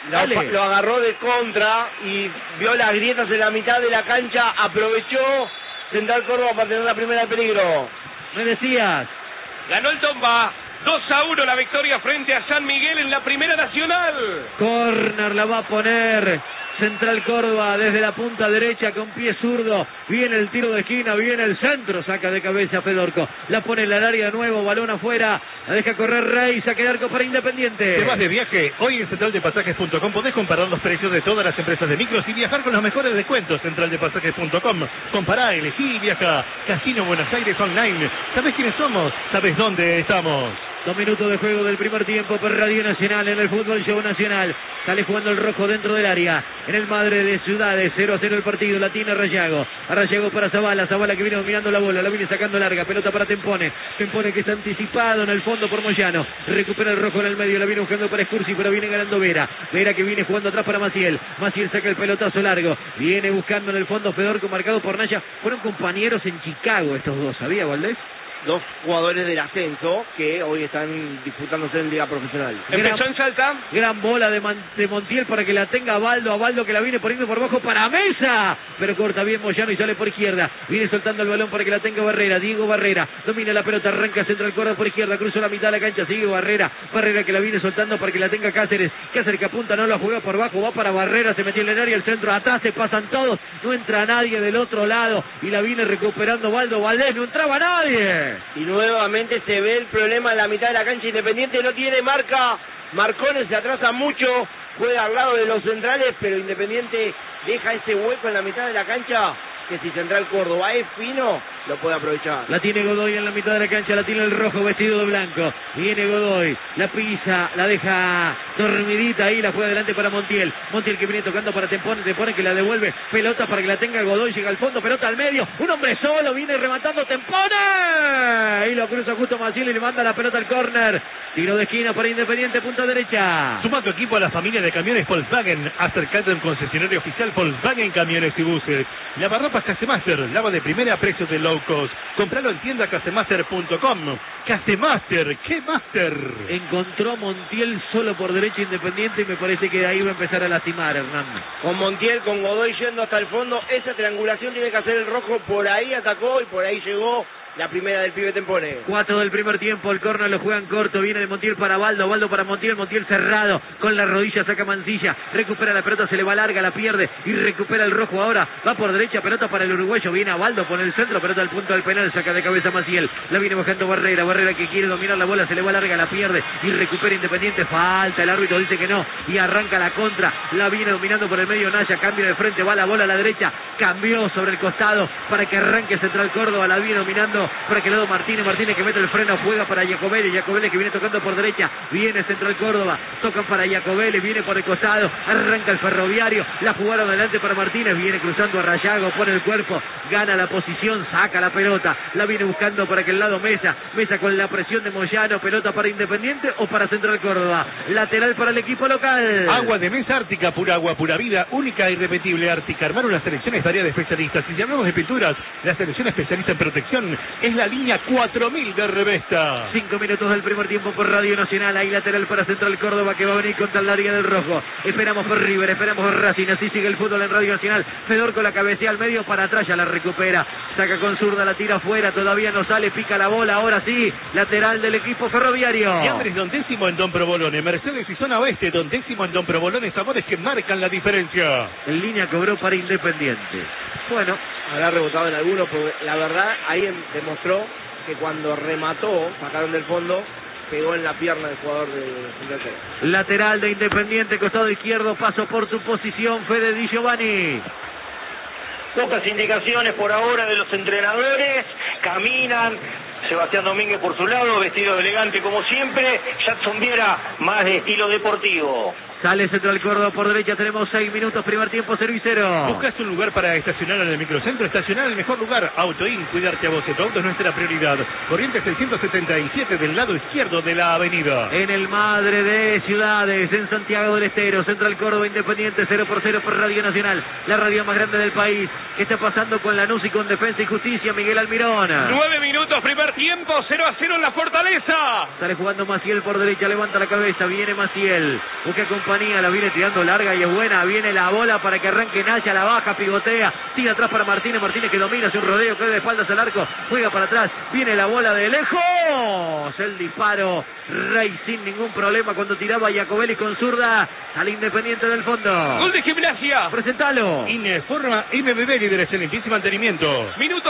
Speaker 6: Lo agarró de contra y vio las grietas en la mitad de la cancha, aprovechó Central Córdoba para tener la primera de peligro.
Speaker 2: Me decías.
Speaker 5: Ganó el Tomba. 2-1 la victoria frente a San Miguel en la Primera Nacional.
Speaker 2: Corner la va a poner Central Córdoba desde la punta derecha con pie zurdo. Viene el tiro de esquina, viene el centro, saca de cabeza Fedorco. La pone en el área de nuevo, balón afuera. La deja correr Rey, saque de arco para Independiente.
Speaker 9: ¿Te vas de viaje? Hoy en centraldepasajes.com podés comparar los precios de todas las empresas de micros y viajar con los mejores descuentos. Centraldepasajes.com. Compará, elegí y viaja. Casino Buenos Aires Online. ¿Sabés quiénes somos? ¿Sabés dónde estamos?
Speaker 2: 2 minutos de juego del primer tiempo por Radio Nacional en el Fútbol Show Nacional. Sale jugando el rojo dentro del área. En el Madre de Ciudades, 0-0 el partido. La tiene Rayago. A Rayago para Zavala. Zavala que viene dominando la bola. La viene sacando larga. Pelota para Tempone. Tempone que está anticipado en el fondo por Moyano. Recupera el rojo en el medio. La viene buscando para Escursi, pero viene ganando Vera. Vera que viene jugando atrás para Maciel. Maciel saca el pelotazo largo. Viene buscando en el fondo Fedorco marcado por Naya. Fueron compañeros en Chicago estos dos. ¿Sabía, Valdés?
Speaker 6: 2 jugadores del ascenso que hoy están disputándose en Liga Profesional.
Speaker 5: Empezó en Salta.
Speaker 2: Gran bola de Montiel para que la tenga Baldo. A Baldo que la viene poniendo por abajo para Mesa. Pero corta bien Moyano y sale por izquierda. Viene soltando el balón para que la tenga Barrera. Diego Barrera domina la pelota. Arranca Central Córdoba por izquierda. Cruza la mitad de la cancha. Sigue Barrera. Barrera que la viene soltando para que la tenga Cáceres. Cáceres que apunta, no la juega por abajo. Va para Barrera. Se metió en el área. El centro atrás. Se pasan todos. No entra nadie del otro lado. Y la viene recuperando Baldo. Valdés. No entraba nadie.
Speaker 6: Y nuevamente se ve el problema en la mitad de la cancha. Independiente no tiene marca. Marcones se atrasa mucho. Juega al lado de los centrales, pero Independiente deja ese hueco en la mitad de la cancha que si Central Córdoba es fino, lo puede aprovechar.
Speaker 2: La tiene Godoy en la mitad de la cancha, la tiene el rojo vestido de blanco. Viene Godoy, la pisa, la deja dormidita ahí, la juega adelante para Montiel. Montiel que viene tocando para Tempone, Tempone que la devuelve, pelota para que la tenga Godoy, llega al fondo, pelota al medio, un hombre solo, viene rematando Tempone. Y lo cruza justo Maciel y le manda la pelota al córner. Tiro de esquina para Independiente, punta derecha.
Speaker 9: Suma tu equipo a la familia de camiones Volkswagen. Acercate a un concesionario oficial Volkswagen Camiones y Buses. Lavarropas Casemaster, lava de primera a precios de low cost. Compralo en tienda casemaster.com. Casemaster, ¿qué master?
Speaker 2: Encontró Montiel solo por derecha Independiente y me parece que de ahí va a empezar a lastimar, Hernán.
Speaker 6: Con Montiel, con Godoy yendo hasta el fondo, esa triangulación tiene que hacer el rojo, por ahí atacó y por ahí llegó la primera del pibe Tempone.
Speaker 2: 4 del primer tiempo, el córner lo juegan corto, viene de Montiel para Baldo, Baldo para Montiel, Montiel cerrado, con la rodilla saca Mancilla, recupera la pelota, se le va larga, la pierde y recupera el rojo ahora, va por derecha, pelota para el uruguayo, viene a Baldo por el centro, pelota al punto del penal, saca de cabeza Maciel, la viene bajando Barrera, Barrera que quiere dominar la bola, se le va larga, la pierde y recupera Independiente, falta, el árbitro dice que no y arranca la contra, la viene dominando por el medio Naya, cambio de frente, va la bola a la derecha, cambió sobre el costado para que arranque Central Córdoba, la viene dominando para que lado Martínez que mete el freno, juega para Jacobelli que viene tocando por derecha, viene Central Córdoba, tocan para Jacobelli, viene por el costado, arranca el Ferroviario, la jugaron adelante para Martínez, viene cruzando a Rayago, pone el cuerpo, gana la posición, saca la pelota, la viene buscando para que el lado Mesa con la presión de Moyano, pelota para Independiente o para Central Córdoba, lateral para el equipo local.
Speaker 9: Agua de Mesa Ártica, pura agua, pura vida, única e irrepetible Ártica. Armar una selección es tarea de especialistas. Si hablamos de pinturas, la selección especialista en protección es la línea 4000 de Revesta.
Speaker 2: 5 minutos del primer tiempo por Radio Nacional. Hay lateral para Central Córdoba que va a venir contra el área del rojo. Esperamos por River, esperamos por Racing. Así sigue el fútbol en Radio Nacional. Fedorco la cabecea al medio para atrás, ya la recupera. Saca con zurda, la tira afuera. Todavía no sale, pica la bola. Ahora sí, lateral del equipo Ferroviario.
Speaker 9: Y Andrés Don Décimo en Don Provolone. Mercedes y Zona Oeste. Don Décimo en Don Provolone. Sabores que marcan la diferencia.
Speaker 2: En línea cobró para Independiente. Bueno,
Speaker 6: habrá rebotado en algunos, porque la verdad ahí demostró que cuando remató, sacaron del fondo, pegó en la pierna del jugador de Inglaterra.
Speaker 2: Lateral de Independiente, costado izquierdo, paso por tu posición, Fede Di Giovanni.
Speaker 3: Pocas indicaciones por ahora de los entrenadores, caminan, Sebastián Domínguez por su lado, vestido elegante como siempre, Jackson Viera más de estilo deportivo.
Speaker 2: Sale Central Córdoba por derecha, tenemos 6 minutos, primer tiempo, 0-0.
Speaker 9: ¿Buscas un lugar para estacionar en el microcentro? Estacionar el mejor lugar. AutoIn, cuidarte a vos. Tu auto es nuestra prioridad. Corrientes 677 del lado izquierdo de la avenida.
Speaker 2: En el Madre de Ciudades, en Santiago del Estero, Central Córdoba Independiente, 0-0 por Radio Nacional, la radio más grande del país. ¿Qué está pasando con Lanús y con Defensa y Justicia? Miguel Almirón.
Speaker 5: 9 minutos, primer tiempo, 0-0 en la Fortaleza.
Speaker 2: Sale jugando Maciel por derecha, levanta la cabeza, viene Maciel, busca compañía, la viene tirando larga y es buena, viene la bola para que arranque Naya, la baja, pivotea, sigue atrás para Martínez, Martínez que domina, hace un rodeo, queda de espaldas al arco, juega para atrás, viene la bola de lejos, el disparo, Rey sin ningún problema cuando tiraba Jacobelli con zurda al Independiente del fondo.
Speaker 5: Gol de Gimnasia.
Speaker 2: Presentalo.
Speaker 9: Informa MBB, líderes en limpieza y mantenimiento.
Speaker 5: Minuto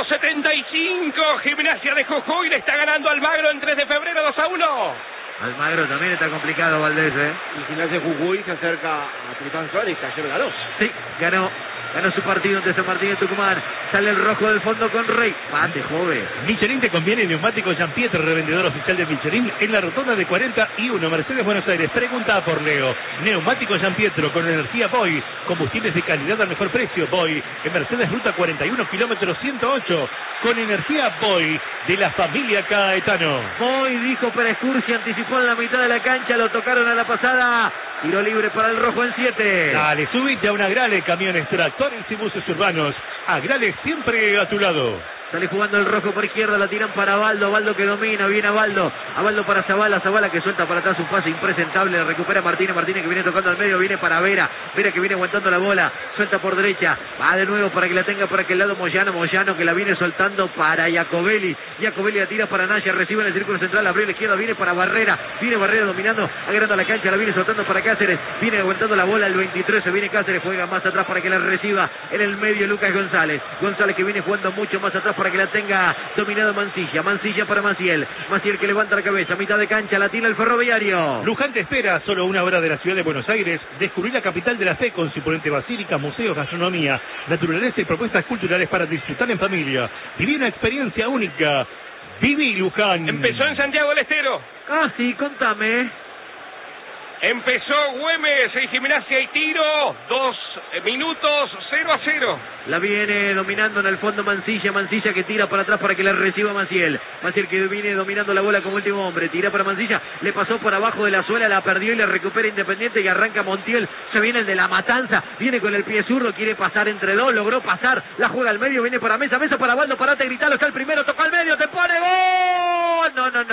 Speaker 5: 75, Gimnasia de Jujuy le está ganando al Magro en 3 de febrero 2-1.
Speaker 2: Almagro también está complicado, Valdés,
Speaker 6: Y Gimnasia Jujuy se acerca a Tristán Suárez, que ayer ganó.
Speaker 2: Sí, ganó su partido ante San Martín de Tucumán. Sale el rojo del fondo con Rey. Pate, joven.
Speaker 9: Michelin te conviene, neumático Jean-Pierre, revendedor oficial de Michelin en la rotonda de 41, Mercedes, Buenos Aires. Pregunta por Leo. Neumático Jean-Pierre con energía Boy. Combustibles de calidad al mejor precio. Boy. En Mercedes, ruta 41, kilómetro 108. Con energía Boy de la familia Caetano.
Speaker 2: Boy dijo Pérez Cursi, anticipó en la mitad de la cancha. Lo tocaron a la pasada. Tiro libre para el rojo en 7.
Speaker 9: Dale, subite a una Grale, camiones, tractores y buses urbanos. Agrale siempre a tu lado.
Speaker 2: Sale jugando el rojo por izquierda, la tiran para Baldo, Baldo que domina, viene a Baldo para Zabala, Zabala que suelta para atrás un pase impresentable, recupera Martínez, Martínez que viene tocando al medio, viene para Vera, Vera que viene aguantando la bola, suelta por derecha, va de nuevo para que la tenga por aquel lado Moyano, Moyano que la viene soltando para Jacobelli, Jacobelli la tira para Naya, recibe en el círculo central, abrió la izquierda, viene para Barrera, viene Barrera dominando, agranda la cancha, la viene soltando para Cáceres, viene aguantando la bola el 23, se viene Cáceres, juega más atrás para que la reciba en el medio Lucas González, González que viene jugando mucho más atrás para que la tenga dominado Mancilla, Mancilla para Maciel, Maciel que levanta la cabeza, mitad de cancha, la tira el Ferroviario.
Speaker 9: Luján te espera, solo una hora de la ciudad de Buenos Aires, descubrir la capital de la fe con su imponente basílica, museos, gastronomía, naturaleza y propuestas culturales para disfrutar en familia. Viví una experiencia única. Viví Luján.
Speaker 5: Empezó en Santiago del Estero.
Speaker 2: Ah, sí, contame.
Speaker 5: Empezó Güemes en Gimnasia y Tiro, 2 minutos, 0-0.
Speaker 2: La viene dominando en el fondo Mancilla, Mancilla que tira para atrás para que la reciba Maciel. Maciel que viene dominando la bola como último hombre, tira para Mancilla, le pasó por abajo de la suela, la perdió y la recupera Independiente y arranca Montiel, se viene el de la Matanza, viene con el pie zurdo, quiere pasar entre dos, logró pasar, la juega al medio, viene para Mesa, Mesa para Baldo, parate, gritalo, está el primero, toca al medio, te pone gol.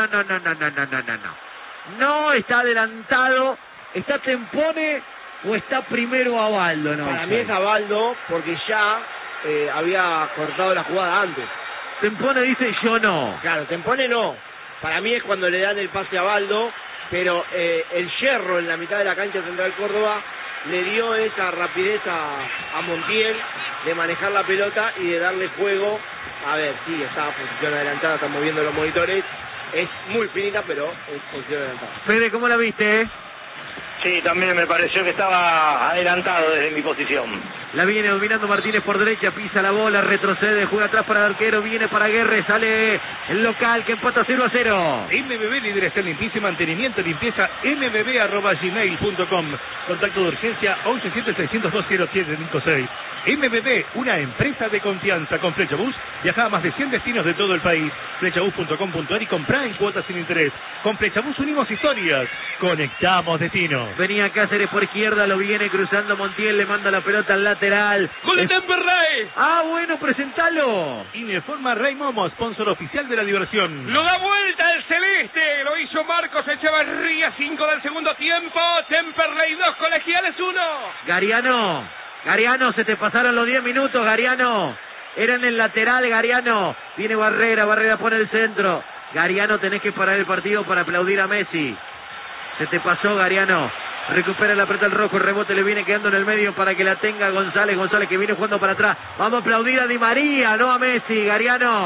Speaker 2: No, está adelantado, está Tempone o está primero a Baldo, ¿no?
Speaker 6: Para mí es a Baldo porque ya había cortado la jugada antes.
Speaker 2: Tempone dice yo no.
Speaker 6: Claro, Tempone no. Para mí es cuando le dan el pase a Baldo, pero el Yerro en la mitad de la cancha Central Córdoba le dio esa rapidez a Montiel de manejar la pelota y de darle juego. A ver, sí, está en posición adelantada, están moviendo los monitores. Es muy finita, pero es posición adelantada.
Speaker 2: Fede, ¿cómo la viste?
Speaker 3: Sí, también me pareció que estaba adelantado desde mi posición.
Speaker 2: La viene dominando Martínez por derecha, pisa la bola, retrocede, juega atrás para el arquero, viene para Guerre, sale el local que empata 0-0.
Speaker 9: MBB, líderes en limpieza y mantenimiento, limpieza mbb@gmail.com. Contacto de urgencia 1176020756. MBB, una empresa de confianza. Con Flechabús viaja a más de 100 destinos de todo el país. Flechabús.com.ar y comprá en cuotas sin interés. Con Flechabús unimos historias, conectamos destinos.
Speaker 2: Venía Cáceres por izquierda, lo viene cruzando Montiel, le manda la pelota al lateral.
Speaker 5: ¡Gol de Temperley!
Speaker 2: Ah, bueno, presentalo.
Speaker 9: Informa Rey Momo, sponsor oficial de la diversión.
Speaker 5: Lo da vuelta el celeste, lo hizo Marcos Echevarría, 5 del segundo tiempo. Temperley 2, Colegiales 1.
Speaker 2: Gariano, se te pasaron los 10 minutos, Gariano. Era en el lateral, Gariano. Viene Barrera pone el centro. Gariano, tenés que parar el partido para aplaudir a Messi. Se te pasó, Gariano. Recupera la pelota el rojo, el rebote le viene quedando en el medio para que la tenga González que viene jugando para atrás. Vamos a aplaudir a Di María, no a Messi, Gariano.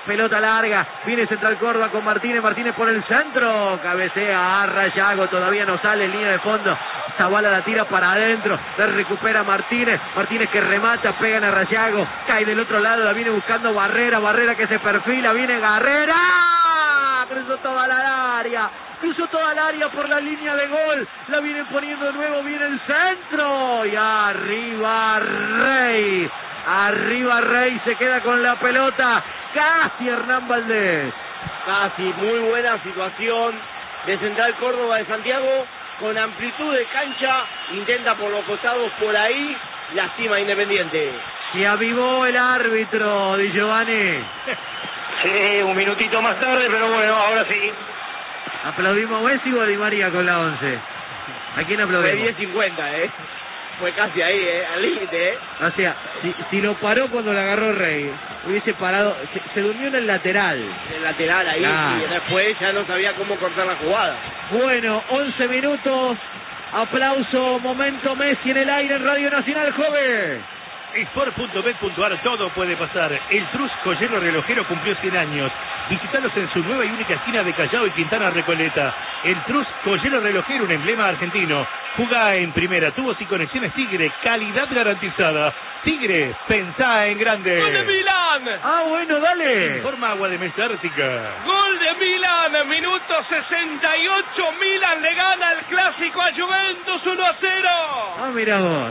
Speaker 2: pelota larga, viene Central Córdoba con Martínez, Martínez por el centro, cabecea a Rayago, todavía no sale en línea de fondo, Zavala la tira para adentro, la recupera Martínez, Martínez que remata, pegan a Rayago, cae del otro lado, la viene buscando Barrera, Barrera que se perfila, viene Garrera, cruzó toda la área, cruzó toda el área por la línea de gol, la vienen poniendo de nuevo, viene el centro, y arriba Rey se queda con la pelota, casi Hernán Valdés.
Speaker 6: Casi, muy buena situación de Central Córdoba de Santiago, con amplitud de cancha, intenta por los costados por ahí, lastima Independiente.
Speaker 2: Se avivó el árbitro, Di Giovanni.
Speaker 3: Sí, un minutito más tarde, pero bueno, ahora sí.
Speaker 2: ¿Aplaudimos a Messi o a Di María con la 11? ¿A quién aplaudimos?
Speaker 6: Fue 10-50, Fue casi ahí, al límite,
Speaker 2: O sea, si lo paró cuando le agarró Rey, hubiese parado, se durmió en el lateral.
Speaker 6: El lateral ahí,
Speaker 2: Claro.
Speaker 6: y después ya no sabía cómo cortar la jugada.
Speaker 2: Bueno, 11 minutos, aplauso, momento Messi en el aire en Radio Nacional, joven.
Speaker 9: Sport.bet.ar, todo puede pasar. El Trus Joyero Relojero cumplió 100 años. Visítalos en su nueva y única esquina de Callao y Quintana Recoleta. El Trus Joyero Relojero, un emblema argentino. Jugá en primera, tubos y conexiones Tigre, calidad garantizada. Tigre, pensá en grande.
Speaker 5: ¡Gol de Milán!
Speaker 2: Ah, bueno, dale.
Speaker 9: Informa Agua de Mesa Ártica.
Speaker 5: ¡Gol de Milán! Minuto 68. Milán le gana el clásico a Juventus 1-0.
Speaker 2: Ah, mira vos.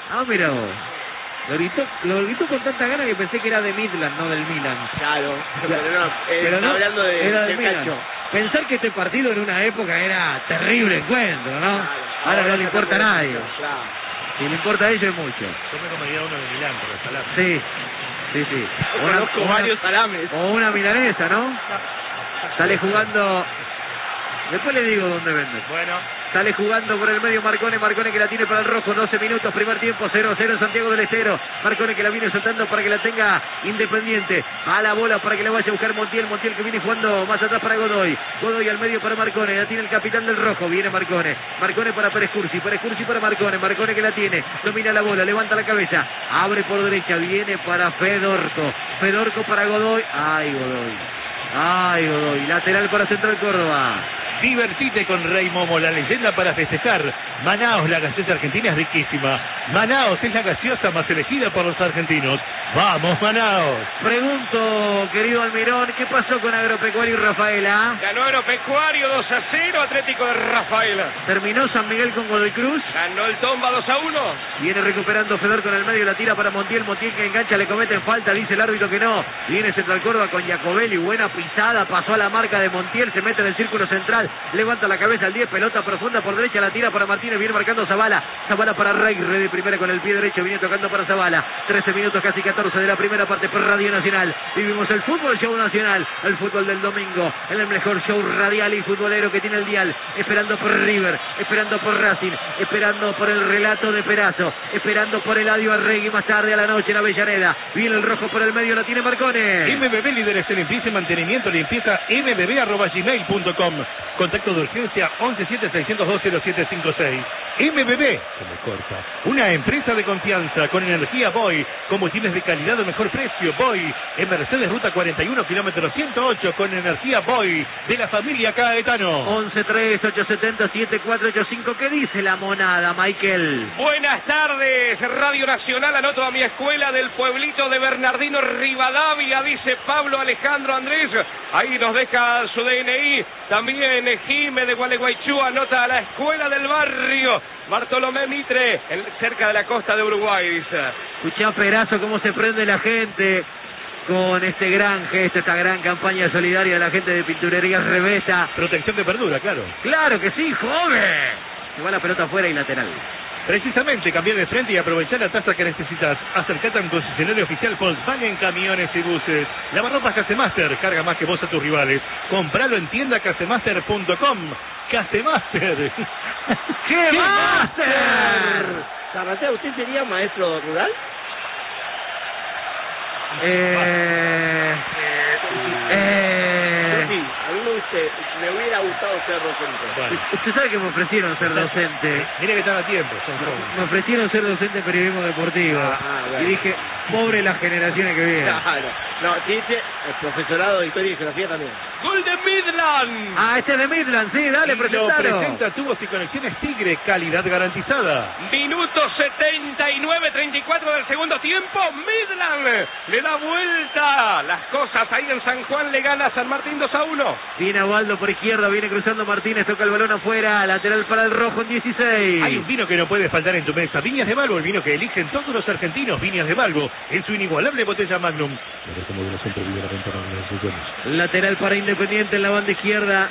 Speaker 2: Lo gritó con tanta gana que pensé que era de Midland, no del Milan.
Speaker 6: Claro, pero no,
Speaker 2: Pero
Speaker 6: está
Speaker 2: no,
Speaker 6: hablando
Speaker 2: era
Speaker 6: del
Speaker 2: Milan.
Speaker 6: calcio.
Speaker 2: Pensar que este partido en una época era terrible encuentro, ¿no? Ahora no le importa a nadie.
Speaker 6: Claro.
Speaker 2: Si le importa a ellos es mucho.
Speaker 9: Yo me comería uno de Milán, pero salame.
Speaker 2: Sí.
Speaker 6: Conozco varios salames.
Speaker 2: O una milanesa, ¿no? Sale jugando. Después le digo dónde vende.
Speaker 9: Bueno.
Speaker 2: Sale jugando por el medio Marcone que la tiene para el rojo, 12 minutos, primer tiempo, 0-0 en Santiago del Estero. Marcone que la viene soltando para que la tenga Independiente. A la bola para que la vaya a buscar Montiel que viene jugando más atrás para Godoy al medio para Marcone, la tiene el capitán del rojo, viene Marcone para Pérez Cursi para Marcone que la tiene, domina la bola, levanta la cabeza, abre por derecha, viene para Fedorco para Godoy, ay Godoy, lateral para Central Córdoba.
Speaker 9: Divertite con Rey Momo, la leyenda para festejar. Manaos, la gaseosa argentina es riquísima. Manaos es la gaseosa más elegida por los argentinos. ¡Vamos, Manaos!
Speaker 2: Pregunto, querido Almirón, ¿qué pasó con Agropecuario y Rafaela?
Speaker 5: Ganó Agropecuario 2-0, Atlético de Rafaela.
Speaker 2: ¿Terminó San Miguel con Godoy Cruz?
Speaker 5: Ganó el Tomba 2-1.
Speaker 2: Viene recuperando Fedor con el medio, la tira para Montiel que engancha, le cometen falta, dice el árbitro que no. Viene Central Córdoba con Jacobelli, buena pisada, pasó a la marca de Montiel, se mete en el círculo central, levanta la cabeza al 10, pelota profunda por derecha, la tira para Martínez, viene marcando Zavala para Rey de primera con el pie derecho, viene tocando para Zavala. 13 minutos, casi 14 de la primera parte por Radio Nacional. Vivimos el fútbol show nacional, el fútbol del domingo, el mejor show radial y futbolero que tiene el dial, esperando por River, esperando por Racing, esperando por el relato de Perazo, esperando por Eladio Arregui más tarde a la noche en Avellaneda. Viene el rojo por el medio, la tiene Marcone.
Speaker 9: MBB líderes en limpieza y mantenimiento, limpieza mbb@gmail.com. Contacto de urgencia 117-602-0756. MBB, se me corta. Una empresa de confianza con energía Boy, combustibles de calidad al mejor precio. Boy, en Mercedes Ruta 41, kilómetro 108, con energía Boy, de la familia Caetano.
Speaker 2: 11-3-870-7485. ¿Qué dice la monada, Michael?
Speaker 5: Buenas tardes, Radio Nacional, anoto a mi escuela del pueblito de Bernardino Rivadavia, dice Pablo Alejandro Andrés, ahí nos deja su DNI, también Jime de Gualeguaychú, anota a la escuela del barrio, Bartolomé Mitre, cerca de la costa de Uruguay, dice.
Speaker 2: Escuchá, Perazo, cómo se prende la gente con este gran gesto, esta gran campaña solidaria de la gente de Pinturerías Revesa.
Speaker 9: Protección de verdura, claro.
Speaker 2: ¡Claro que sí, joven! Se va la pelota afuera y lateral.
Speaker 9: Precisamente, cambiar de frente y aprovechar la tasa que necesitas. Acercate a un concesionario oficial Volkswagen Camiones y Buses. Lavarropas Casemaster, carga más que vos a tus rivales. Compralo en tiendacasemaster.com. Casemaster.
Speaker 2: ¡Qué máster!
Speaker 6: Zarratea, ¿usted sería maestro rural? Sí, a mí me hubiera gustado ser docente.
Speaker 9: Bueno.
Speaker 2: Usted sabe que me ofrecieron ser docente.
Speaker 9: Mire que están a tiempo.
Speaker 2: Me ofrecieron ser docente de periodismo deportivo.
Speaker 6: Bueno.
Speaker 2: Y dije, pobre las generaciones que vienen.
Speaker 6: Claro. No, dice el profesorado de Historia y Geografía también.
Speaker 5: ¡Gol de Midland!
Speaker 2: Ah, este es de Midland, sí, dale,
Speaker 9: Lo
Speaker 2: presentalo.
Speaker 9: presenta Tubos y Conexiones Tigre, calidad garantizada.
Speaker 5: Minuto 79-34 del segundo tiempo. Midland le da vuelta las cosas ahí en San Juan, le gana a San Martín 2-1.
Speaker 2: Viene Abaldo por izquierda, viene cruzando Martínez, toca el balón afuera, lateral para el rojo en 16.
Speaker 9: Hay un vino que no puede faltar en tu mesa. Viñas de Balbo, el vino que eligen todos los argentinos. Viñas de Balbo, en su inigualable botella Magnum.
Speaker 2: Lateral para Independiente en la banda izquierda.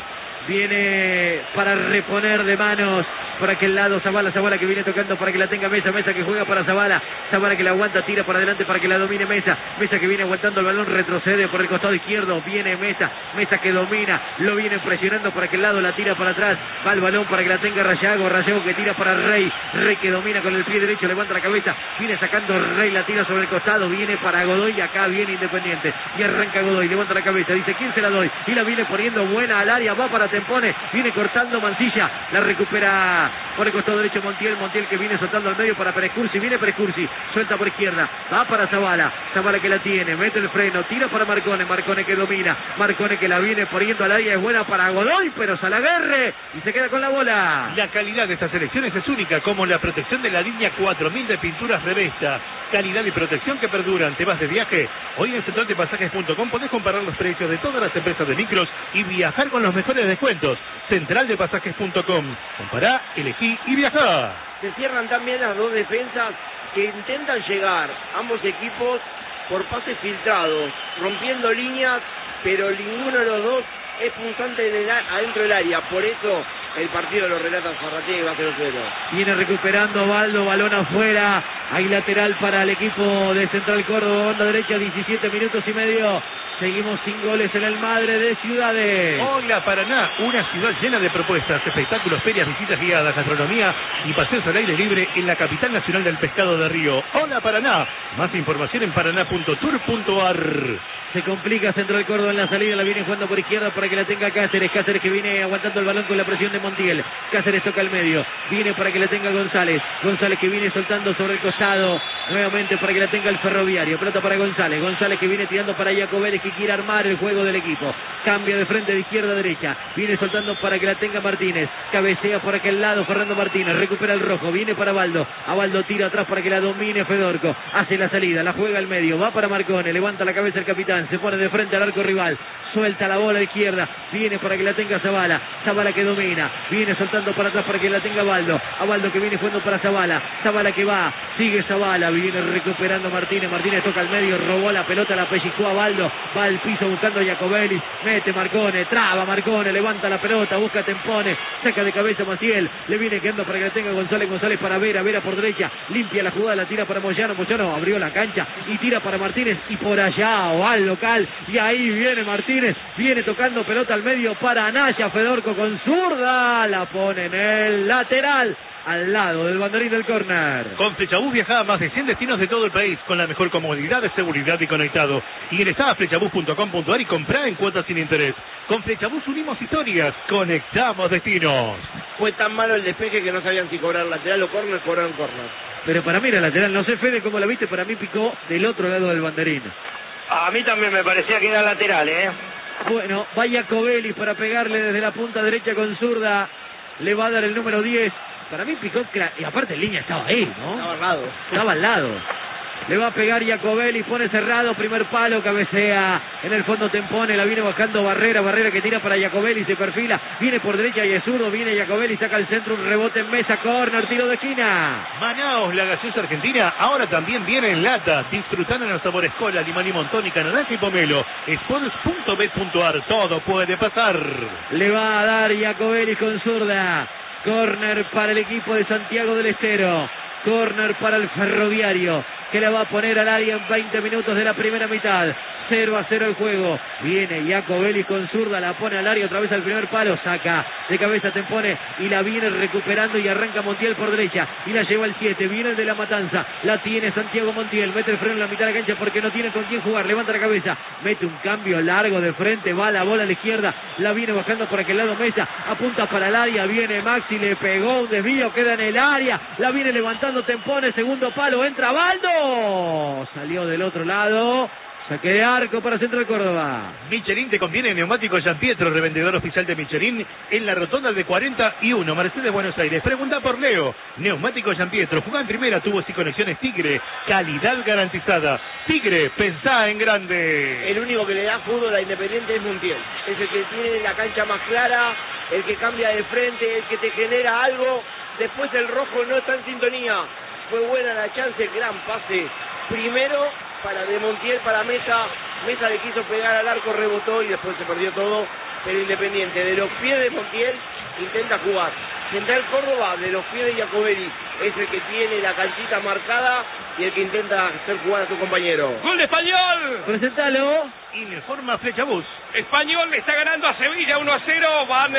Speaker 2: Viene para reponer de manos por aquel lado Zabala que viene tocando para que la tenga Mesa que juega para Zabala que la aguanta, tira para adelante para que la domine Mesa que viene aguantando el balón, retrocede por el costado izquierdo, viene Mesa que domina, lo viene presionando por aquel lado, la tira para atrás, va el balón para que la tenga Rayago que tira para Rey que domina con el pie derecho, levanta la cabeza, viene sacando Rey, la tira sobre el costado, viene para Godoy, acá viene Independiente y arranca Godoy, levanta la cabeza, dice ¿quién se la doy? Y la viene poniendo buena al área, va para Tempone, viene cortando Mancilla, la recupera por el costado derecho Montiel que viene soltando al medio para Perescursi, viene Perescursi, suelta por izquierda, va para Zabala que la tiene, mete el freno, tira para Marcone que domina, Marcone que la viene poniendo al área, es buena para Godoy, pero Salaguerre y se queda con la bola.
Speaker 9: La calidad de estas elecciones es única, como la protección de la línea 4000 de pinturas Revesta. Calidad y protección que perduran. ¿Te vas de viaje? Hoy en centraldepasajes.com podés comparar los precios de todas las empresas de micros y viajar con los mejores descuentos. Centraldepasajes.com. Compará, elegí y viajá.
Speaker 6: Se cierran también las dos defensas que intentan llegar, ambos equipos, por pases filtrados, rompiendo líneas, pero ninguno de los dos es punzante adentro del área. Por eso el partido lo relata Zarrategui, va 0-0.
Speaker 2: Viene recuperando Baldo, balón afuera. Hay lateral para el equipo de Central Córdoba, banda derecha, 17 minutos y medio. Seguimos sin goles en el Madre de Ciudades.
Speaker 9: Hola Paraná, una ciudad llena de propuestas, espectáculos, ferias, visitas guiadas, gastronomía y paseos al aire libre en la capital nacional del pescado de Río. Hola Paraná, más información en paraná.tour.ar.
Speaker 2: Se complica Central Córdoba en la salida, la viene jugando por izquierda para que la tenga Cáceres que viene aguantando el balón con la presión de Montiel. Cáceres toca el medio, viene para que la tenga González que viene soltando sobre el costado, nuevamente para que la tenga el Ferroviario, pelota para González que viene tirando para Jacobelli, que quiere armar el juego del equipo, cambia de frente de izquierda a derecha, viene soltando para que la tenga Martínez, cabecea por aquel lado Fernando Martínez, recupera el rojo, viene para Abaldo tira atrás para que la domine Fedorco, hace la salida, la juega al medio, va para Marcone, levanta la cabeza el capitán, se pone de frente al arco rival, suelta la bola a izquierda, viene para que la tenga Zabala que domina, viene soltando para atrás para que la tenga Abaldo que viene jugando para Zabala que va, sigue Zabala, viene recuperando Martínez toca al medio, robó la pelota, la pellizcó Abaldo, va al piso buscando a Jacobelli, mete Marcone, traba Marcone, levanta la pelota, busca Tempone, saca de cabeza Maciel, le viene quedando para que la tenga González para Vera por derecha, limpia la jugada, la tira para Moyano abrió la cancha y tira para Martínez y por allá o al local, y ahí viene Martínez, viene tocando pelota al medio para Anaya, Fedorco con zurda, la pone en el lateral, al lado del banderín del córner.
Speaker 9: Con Flechabús viaja a más de 100 destinos de todo el país con la mejor comodidad, seguridad y conectado. Ingresá a flechabús.com.ar y comprá en cuotas sin interés. Con Flechabús unimos historias, conectamos destinos.
Speaker 6: Fue tan malo el despeje que no sabían si cobrar lateral o córner, cobraron córner.
Speaker 2: Pero para mí era lateral, no sé Fede cómo la viste, para mí picó del otro lado del banderín.
Speaker 3: A mí también me parecía que era lateral,
Speaker 2: Bueno, vaya Covelli para pegarle desde la punta derecha con zurda, le va a dar el número 10. Para mí picó, y aparte el línea estaba ahí, ¿no? Estaba al lado. Le va a pegar Jacobelli, pone cerrado, primer palo, cabecea, en el fondo Tempone, la viene bajando Barrera que tira para Jacobelli, se perfila, viene por derecha y es zurdo, viene Jacobelli, saca el centro, un rebote en mesa, córner, tiro de esquina.
Speaker 9: Manaos, la gaseosa argentina, ahora también viene en lata, disfrutando en los sabores cola, limón y tónica, naranja y pomelo, sports.bet.ar, todo puede pasar.
Speaker 2: Le va a dar Jacobelli con zurda, córner para el equipo de Santiago del Estero, córner para el Ferroviario, que la va a poner al área en 20 minutos de la primera mitad. 0-0 el juego. Viene Jacobelli con zurda, la pone al área otra vez al primer palo, saca de cabeza Tempone y la viene recuperando y arranca Montiel por derecha y la lleva al 7, viene el de la Matanza, la tiene Santiago Montiel, mete el freno en la mitad de la cancha porque no tiene con quién jugar, levanta la cabeza, mete un cambio largo de frente, va la bola a la izquierda, la viene bajando por aquel lado Mesa, apunta para el área, viene Maxi, le pegó un desvío, queda en el área, la viene levantando Tempone, segundo palo, entra Baldo. disparo. Salió del otro lado. Saque de arco para Central Córdoba.
Speaker 9: Michelin te conviene neumáticos San Pietro, revendedor oficial de Michelin en la rotonda de 41, Mercedes, Buenos Aires. Pregunta por Leo. Neumáticos San Pietro, jugá en primera, tubos y conexiones Tigre, calidad garantizada. Tigre, pensá en grande.
Speaker 6: El único que le da fútbol a Independiente es Montiel. Es el que tiene la cancha más clara, el que cambia de frente, el que te genera algo. Después el rojo no está en sintonía. Fue buena la chance, gran pase. Primero para de Montiel, para Mesa. Mesa le quiso pegar al arco, rebotó y después se perdió todo. Pero Independiente, de los pies de Montiel, intenta jugar. Central Córdoba, de los pies de Jacobelli, es el que tiene la canchita marcada y el que intenta hacer jugar a su compañero.
Speaker 5: ¡Gol de Español!
Speaker 2: Presentalo.
Speaker 9: Informa Flechabús.
Speaker 5: Español le está ganando a Sevilla 1-0. Van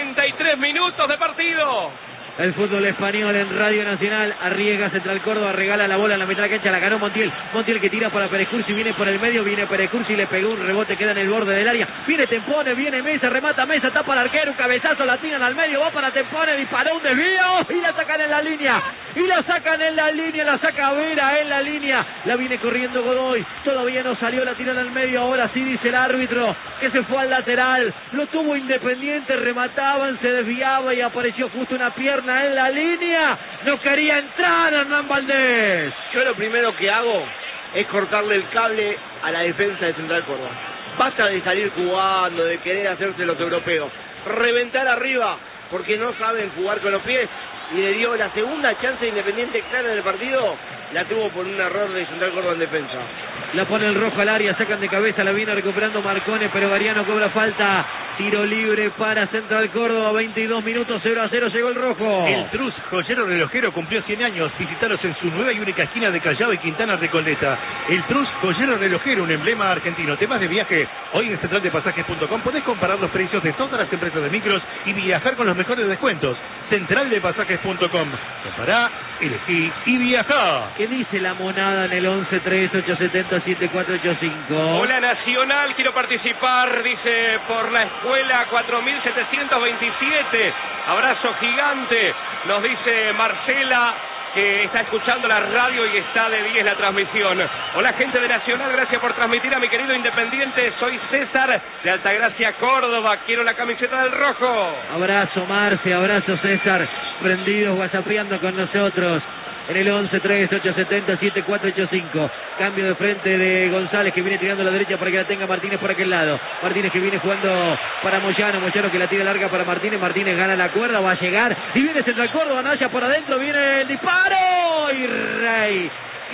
Speaker 5: 63 minutos de partido.
Speaker 2: El fútbol español en Radio Nacional. Arriesga Central Córdoba, regala la bola en la mitad de la cancha, la ganó Montiel. Montiel que tira para Perecursi, viene por el medio, viene Perecursi, le pegó un rebote, queda en el borde del área. Viene Tempone, viene Mesa, remata Mesa, tapa al arquero, un cabezazo, la tiran al medio, va para Tempone, disparó un desvío y la sacan en la línea. Y la sacan en la línea, la saca Vera en la línea. La viene corriendo Godoy, todavía no salió, la tiran al medio, ahora sí dice el árbitro que se fue al lateral. Lo tuvo Independiente, remataban, se desviaba y apareció justo una pierna en la línea. No quería entrar Hernán Valdés.
Speaker 6: Yo lo primero que hago es cortarle el cable a la defensa de Central Córdoba. Basta de salir jugando, de querer hacerse los europeos. Reventar arriba, porque no saben jugar con los pies. Y le dio la segunda chance de Independiente clara del partido. La tuvo por un error de Central Córdoba en defensa.
Speaker 2: La pone el rojo al área, sacan de cabeza, la viene recuperando Marcone, pero Gariano cobra falta. Tiro libre para Central Córdoba, 22 minutos, 0-0, llegó el rojo.
Speaker 9: El Trus, joyero relojero, cumplió 100 años. Visítalos en su nueva y única esquina de Callao y Quintana Recoleta. El Trus, joyero relojero, un emblema argentino. Temas de viaje, hoy en centraldepasajes.com podés comparar los precios de todas las empresas de micros y viajar con los mejores descuentos. Centraldepasajes.com. Compará, elegí y viajá.
Speaker 2: ¿Qué dice la monada en el 11-3-870-7485?
Speaker 5: Hola Nacional, quiero participar, dice, por la escuela 4727. Abrazo gigante, nos dice Marcela, que está escuchando la radio y está de 10 la transmisión. Hola gente de Nacional, gracias por transmitir a mi querido Independiente. Soy César de Altagracia, Córdoba. Quiero la camiseta del rojo.
Speaker 2: Abrazo Marce, abrazo César, prendidos, whatsappeando con nosotros. En el 11-3-870-7485. Cambio de frente de González, que viene tirando a la derecha para que la tenga Martínez por aquel lado. Martínez que viene jugando para Moyano. Moyano que la tira larga para Martínez. Martínez gana la cuerda, va a llegar. Y viene Central Córdoba, Naya por adentro. Viene el disparo. Y Rey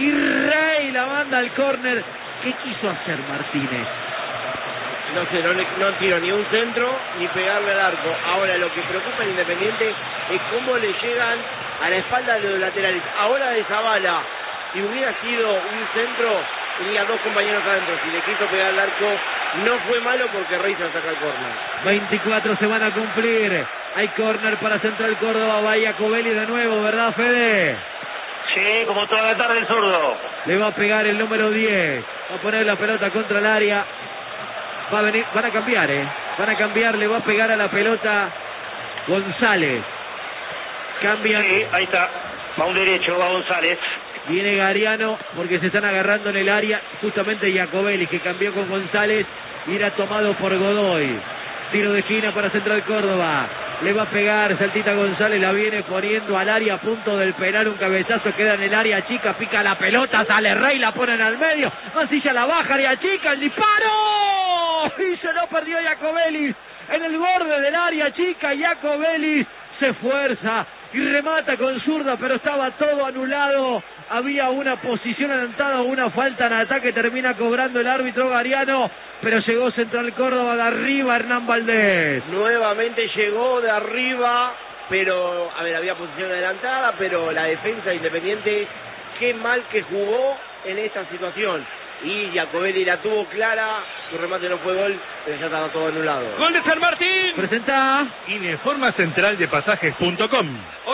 Speaker 2: la manda al córner. ¿Qué quiso hacer Martínez?
Speaker 6: No sé, no tiro ni un centro ni pegarle al arco. Ahora lo que preocupa al Independiente es cómo le llegan a la espalda de los laterales. Ahora de Zavala, si hubiera sido un centro, tenía dos compañeros adentro. Si le quiso pegar al arco, no fue malo porque Rey se saca el córner.
Speaker 2: 24 se van a cumplir. Hay córner para Central Córdoba. Va Jacobelli de nuevo, ¿verdad, Fede?
Speaker 3: Sí, como toda la tarde el zurdo.
Speaker 2: Le va a pegar el número 10. Va a poner la pelota contra el área. Va a venir, van a cambiar, Van a cambiar, le va a pegar a la pelota González. Cambian.
Speaker 3: Sí, ahí está. Va un derecho, va González.
Speaker 2: Viene Gariano porque se están agarrando en el área. Justamente Jacobelli, que cambió con González y era tomado por Godoy. Tiro de esquina para Central Córdoba. Le va a pegar, saltita González, la viene poniendo al área, a punto del penal, un cabezazo, queda en el área chica, pica la pelota, sale Rey, la ponen al medio, Mancilla la baja, área chica, el disparo, y se lo perdió Jacobelli, en el borde del área chica, Jacobelli se esfuerza y remata con zurda, pero estaba todo anulado, había una posición adelantada, una falta en ataque, termina cobrando el árbitro Gariano, pero llegó Central Córdoba de arriba, Hernán Valdés.
Speaker 6: Nuevamente llegó de arriba, pero, a ver, había posición adelantada, pero la defensa de Independiente, qué mal que jugó en esta situación. Y Jacobelli la tuvo clara, su remate no fue gol, pero ya estaba todo anulado.
Speaker 5: ¡Gol de San Martín!
Speaker 2: Presenta.
Speaker 9: Informa centraldepasajes.com.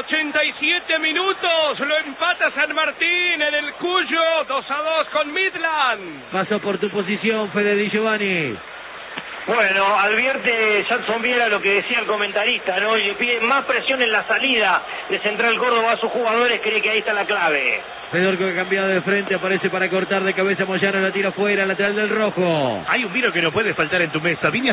Speaker 5: 87 minutos, lo empata San Martín en el Cuyo, 2-2 con Midland.
Speaker 2: Paso por tu posición, Fede Di Giovanni.
Speaker 3: Bueno, advierte de Jackson Viera, lo que decía el comentarista, ¿no? Y pide más presión en la salida de Central Córdoba a sus jugadores, cree que ahí está la clave.
Speaker 2: Fedorco que ha cambiado de frente, aparece para cortar de cabeza Moyano, la tira fuera, lateral del rojo.
Speaker 9: Hay un vino que no puede faltar en tu mesa. Viñas